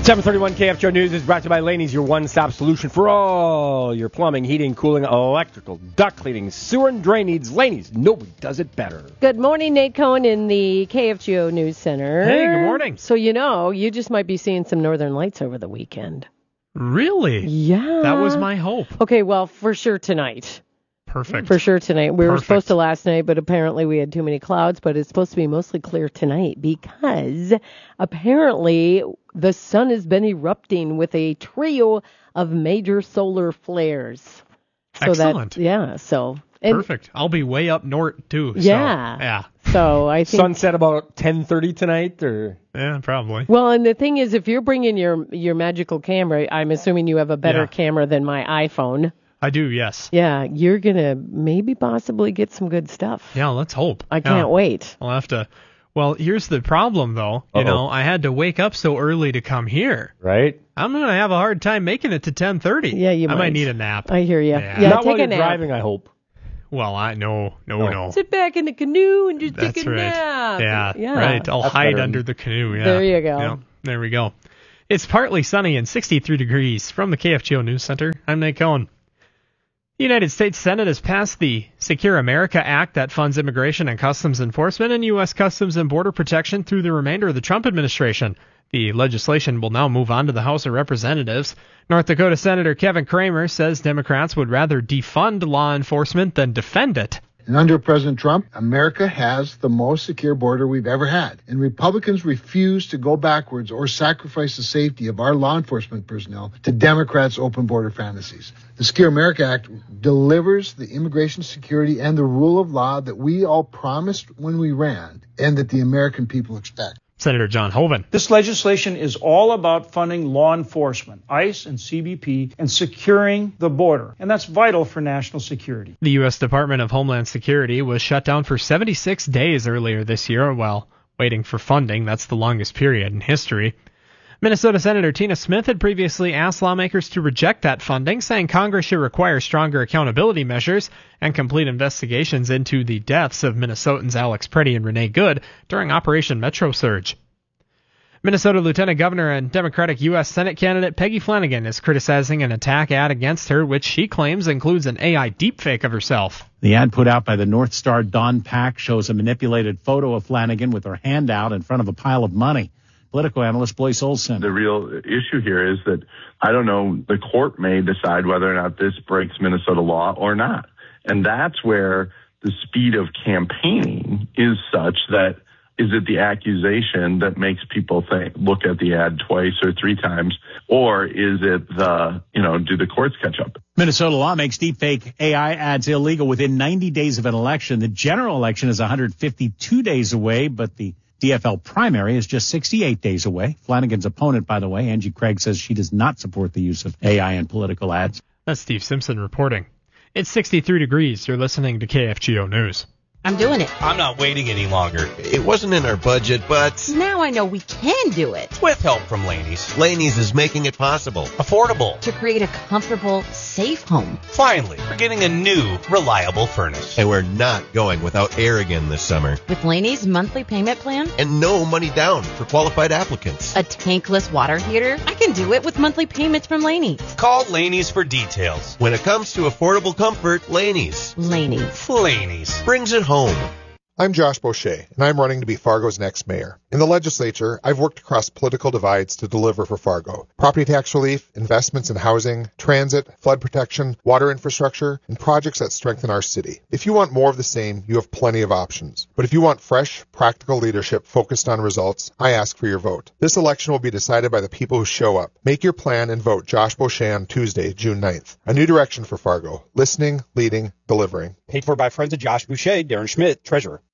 seven thirty-one K F G O News is brought to you by Laney's, your one-stop solution for all your plumbing, heating, cooling, electrical, duct cleaning, sewer and drain needs. Laney's, nobody does it better. Good morning, Nate Cohen in the K F G O News Center. Hey, good morning. So you know, you just might be seeing some northern lights over the weekend. Really? Yeah. That was my hope. Okay, well, for sure tonight. Perfect. For sure tonight. We were Perfect. supposed to last night, but apparently we had too many clouds, but it's supposed to be mostly clear tonight because apparently the sun has been erupting with a trio of major solar flares. So Excellent. That, yeah, so. And, Perfect. I'll be way up north, too. So, yeah. Yeah. So I think. Sunset about ten thirty tonight, or? Yeah, probably. Well, and the thing is, if you're bringing your, your magical camera, I'm assuming you have a better Yeah. camera than my iPhone. I do, yes. Yeah, you're going to maybe possibly get some good stuff. Yeah, let's hope. I can't Yeah. wait. I'll have to. Well, here's the problem, though. You Uh-oh. know, I had to wake up so early to come here. Right? I'm going to have a hard time making it to ten thirty. Yeah, you I might. might need a nap. I hear you. Yeah. Yeah, Not take while a you're nap. driving, I hope. Well, I no, no, no. Sit back in the canoe and just That's take a right. nap. Yeah, yeah. right. I'll That's hide better. under the canoe. Yeah. There you go. Yeah, there we go. It's partly sunny and sixty-three degrees. From the K F G O News Center, I'm Nate Cohen. The United States Senate has passed the Secure America Act that funds immigration and customs enforcement and U S Customs and Border Protection through the remainder of the Trump administration. The legislation will now move on to the House of Representatives. North Dakota Senator Kevin Kramer says Democrats would rather defund law enforcement than defend it. And under President Trump, America has the most secure border we've ever had. And Republicans refuse to go backwards or sacrifice the safety of our law enforcement personnel to Democrats' open border fantasies. The Secure America Act delivers the immigration security and the rule of law that we all promised when we ran and that the American people expect. Senator John Hoeven. This legislation is all about funding law enforcement, ICE and C B P, and securing the border. And that's vital for national security. The U S Department of Homeland Security was shut down for seventy-six days earlier this year while waiting for funding. That's the longest period in history. Minnesota Senator Tina Smith had previously asked lawmakers to reject that funding, saying Congress should require stronger accountability measures and complete investigations into the deaths of Minnesotans Alex Preddy and Renee Good during Operation Metro Surge. Minnesota Lieutenant Governor and Democratic U S Senate candidate Peggy Flanagan is criticizing an attack ad against her, which she claims includes an A I deepfake of herself. The ad put out by the North Star Dawn PAC shows a manipulated photo of Flanagan with her hand out in front of a pile of money. Political analyst Blaise Olson. The real issue here is that, I don't know, the court may decide whether or not this breaks Minnesota law or not. And that's where the speed of campaigning is such that, is it the accusation that makes people think, look at the ad twice or three times, or is it the, you know, do the courts catch up? Minnesota law makes deepfake A I ads illegal within ninety days of an election. The general election is one hundred fifty-two days away, but the D F L primary is just sixty-eight days away. Flanagan's opponent, by the way, Angie Craig, says she does not support the use of A I in political ads. That's Steve Simpson reporting. It's sixty-three degrees. You're listening to K F G O News. I'm doing it. I'm not waiting any longer. It wasn't in our budget, but Now I know we can do it. with help from Laney's. Laney's is making it possible. Affordable. To create a comfortable, safe home. Finally, we're getting a new, reliable furnace. And we're not going without air again this summer. With Laney's monthly payment plan, And no money down for qualified applicants. a tankless water heater, I can do it with monthly payments from Laney's. Call Laney's for details. When it comes to affordable comfort, Laney's. Laney's. Laney's brings it home. I'm Josh Beauchesne, and I'm running to be Fargo's next mayor. In the legislature, I've worked across political divides to deliver for Fargo. Property tax relief, investments in housing, transit, flood protection, water infrastructure, and projects that strengthen our city. If you want more of the same, you have plenty of options. But if you want fresh, practical leadership focused on results, I ask for your vote. This election will be decided by the people who show up. Make your plan and vote Josh Beauchesne on Tuesday, June ninth. A new direction for Fargo. Listening, leading, delivering. Paid for by friends of Josh Boucher, Darren Schmidt, Treasurer.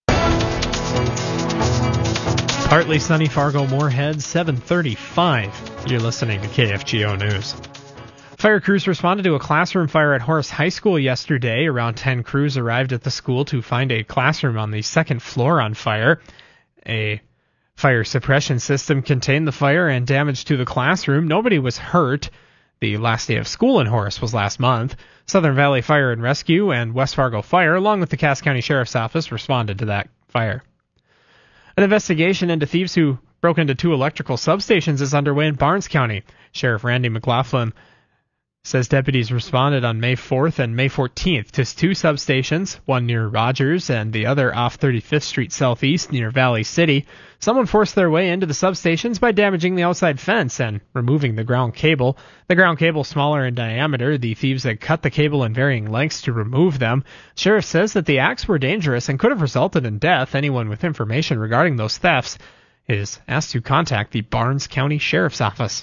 Partly sunny Fargo Moorhead, seven thirty-five. You're listening to K F G O News. Fire crews responded to a classroom fire at Horace High School yesterday. Around ten crews arrived at the school to find a classroom on the second floor on fire. A fire suppression system contained the fire and damage to the classroom. Nobody was hurt. The last day of school in Horace was last month. Southern Valley Fire and Rescue and West Fargo Fire, along with the Cass County Sheriff's Office, responded to that fire. An investigation into thieves who broke into two electrical substations is underway in Barnes County. Sheriff Randy McLaughlin says deputies responded on May fourth and May fourteenth to two substations, one near Rogers and the other off thirty-fifth Street Southeast near Valley City. Someone forced their way into the substations by damaging the outside fence and removing the ground cable. The ground cable smaller in diameter. The thieves had cut the cable in varying lengths to remove them. Sheriff says that the acts were dangerous and could have resulted in death. Anyone with information regarding those thefts is asked to contact the Barnes County Sheriff's Office.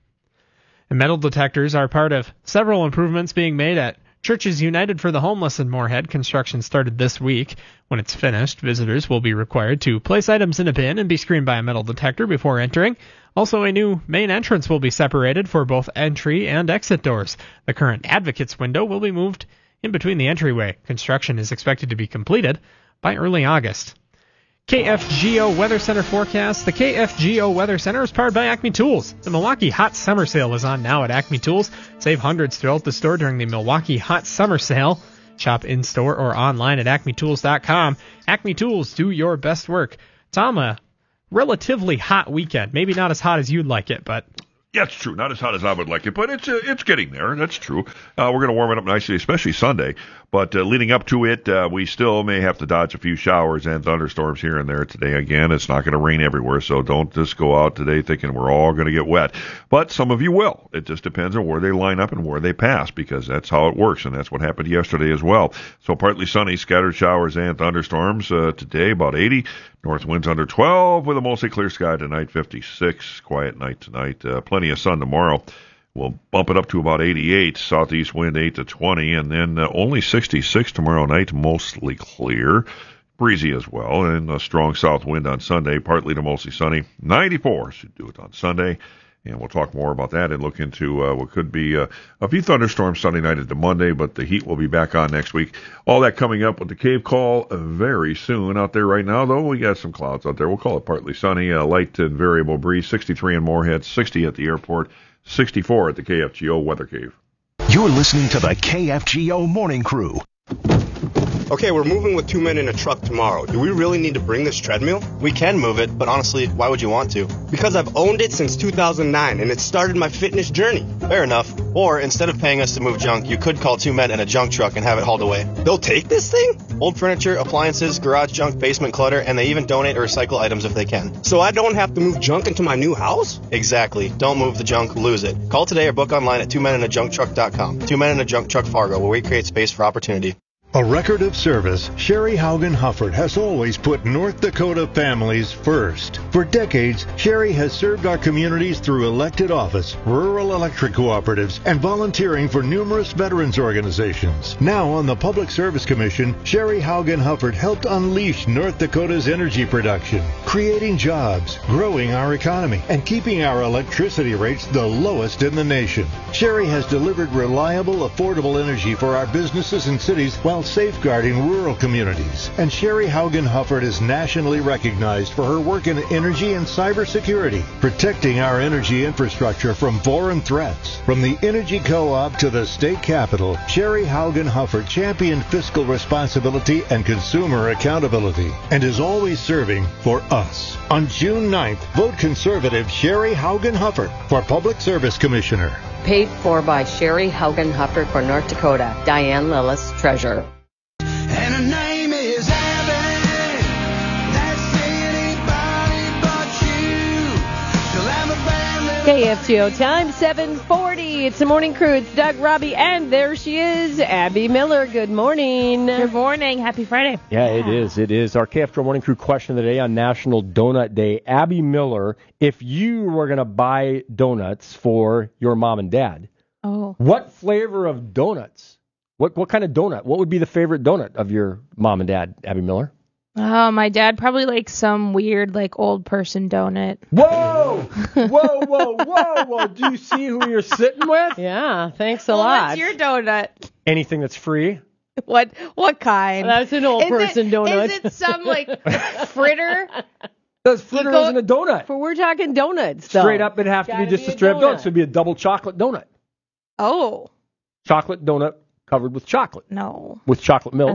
And metal detectors are part of several improvements being made at Churches United for the Homeless in Moorhead. Construction started this week. When it's finished, visitors will be required to place items in a bin and be screened by a metal detector before entering. Also, a new main entrance will be separated for both entry and exit doors. The current Advocates window will be moved in between the entryway. Construction is expected to be completed by early August. K F G O Weather Center forecast. The K F G O Weather Center is powered by Acme Tools. The Milwaukee Hot Summer Sale is on now at Acme Tools. Save hundreds throughout the store during the Milwaukee Hot Summer Sale. Shop in-store or online at acme tools dot com. Acme Tools, do your best work. Tom, a relatively hot weekend. Maybe not as hot as you'd like it, but... Yeah, it's true. Not as hot as I would like it, but it's uh, it's getting there. That's true. Uh, we're going to warm it up nicely, especially Sunday. But uh, leading up to it, uh, we still may have to dodge a few showers and thunderstorms here and there today. Again, it's not going to rain everywhere, so don't just go out today thinking we're all going to get wet. But some of you will. It just depends on where they line up and where they pass, because that's how it works, and that's what happened yesterday as well. So partly sunny, scattered showers and thunderstorms uh, today, about eighty. North winds under twelve with a mostly clear sky tonight, fifty-six. Quiet night tonight. Uh, plenty of sun tomorrow. We'll bump it up to about eighty-eight. Southeast wind eight to twenty, and then uh, only sixty-six tomorrow night, mostly clear. Breezy as well, and a strong south wind on Sunday, partly to mostly sunny. ninety-four should do it on Sunday. And we'll talk more about that and look into uh, what could be uh, a few thunderstorms Sunday night into Monday, but the heat will be back on next week. All that coming up with the Cave Call very soon. Out there right now, though, we got some clouds out there. We'll call it partly sunny, uh, light and variable breeze, sixty-three in Moorhead, sixty at the airport, sixty-four at the K F G O Weather Cave. You're listening to the K F G O Morning Crew. Okay, we're moving with two men in a truck tomorrow. Do we really need to bring this treadmill? We can move it, but honestly, why would you want to? Because I've owned it since two thousand nine, and it started my fitness journey. Fair enough. Or, instead of paying us to move junk, you could call two men in a junk truck and have it hauled away. They'll take this thing? Old furniture, appliances, garage junk, basement clutter, and they even donate or recycle items if they can. So I don't have to move junk into my new house? Exactly. Don't move the junk, lose it. Call today or book online at two men in a junk truck dot com. Two Men in a Junk Truck Fargo, where we create space for opportunity. A record of service, Sherry Haugen Hufford has always put North Dakota families first. For decades, Sherry has served our communities through elected office, rural electric cooperatives, and volunteering for numerous veterans organizations. Now on the Public Service Commission, Sherry Haugen Hufford helped unleash North Dakota's energy production, creating jobs, growing our economy, and keeping our electricity rates the lowest in the nation. Sherry has delivered reliable, affordable energy for our businesses and cities while safeguarding rural communities. And Sherry Haugen Hufford is nationally recognized for her work in energy and cybersecurity, protecting our energy infrastructure from foreign threats. From the Energy Co-op to the state capitol, Sherry Haugen Hufford championed fiscal responsibility and consumer accountability, and is always serving for us. On June ninth, vote conservative Sherry Haugen Hufford for Public Service Commissioner. Paid for by Sherry Haugen Hufford for North Dakota. Diane Lillis, Treasurer. And her name is Abby. That's anybody but you. She'll have a band. K F G O time, seven forty. It's the Morning Crew. It's Doug, Robbie, and there she is, Abby Miller. Good morning. Good morning. Happy Friday. Yeah, it is. It is. Our K F G O Morning Crew question of the day on National Donut Day. Abby Miller, if you were going to buy donuts for your mom and dad, oh, what flavor of donuts? What what kind of donut? What would be the favorite donut of your mom and dad, Abby Miller? Oh, my dad probably likes some weird, like, old person donut. Whoa! Whoa, whoa, whoa, whoa. Do you see who you're sitting with? Yeah, thanks a well, lot. What's your donut? Anything that's free. What what kind? That's an old is person it, donut. Is it some, like, fritter? Does fritter go, isn't a donut. For we're talking donuts, though. Straight up, it'd have to be just a straight up donut. So it'd be a double chocolate donut. Oh. Chocolate donut covered with chocolate. No. With chocolate milk. That's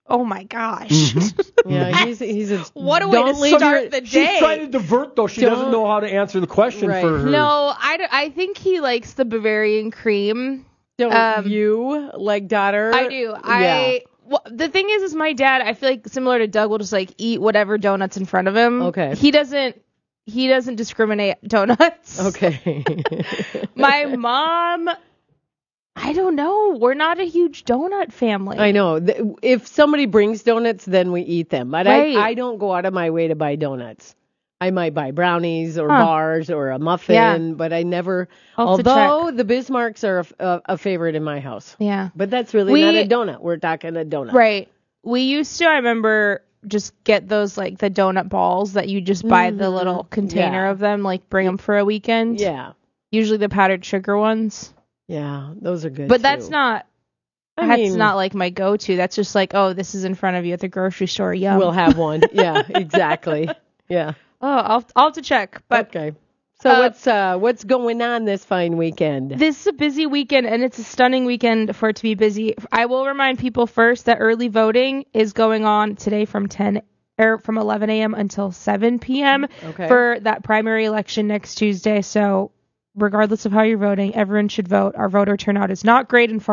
Oh my gosh. Mm-hmm. Yeah, he's he's a what a way don't to leave start your- the day. She's trying to divert, though. She Don't- doesn't know how to answer the question Right. for her. No, I, d- I think he likes the Bavarian cream. Don't Um, you like daughter? I do. I well, the thing is, is my dad. I feel like similar to Doug will just like eat whatever donuts in front of him. Okay. He doesn't. He doesn't discriminate donuts. Okay. My mom. I don't know. We're not a huge donut family. I know. Th- If somebody brings donuts, then we eat them. But Right. I, I don't go out of my way to buy donuts. I might buy brownies or Huh. bars or a muffin, Yeah. but I never. I'll have to Although the Bismarcks are a, a, a favorite in my house. Yeah. But that's really We- not a donut. We're talking a donut. Right. We used to. I remember just get those like the donut balls that you just buy the Mhm. little container Yeah. of them. Like bring them for a weekend. Yeah. Usually the powdered sugar ones. Yeah. Those are good. But that's too. not. I That's mean- not like my go-to. That's just like, oh, this is in front of you at the grocery store. Yum. We'll have one. Yeah, exactly. Yeah. Oh, I'll I'll have to check. But Okay. So Uh, what's uh what's going on this fine weekend? this is a busy weekend, and it's a stunning weekend for it to be busy. I will remind people first that early voting is going on today from ten or from eleven a.m. until seven p.m. Okay. for that primary election next Tuesday. So regardless of how you're voting, everyone should vote. Our voter turnout is not great in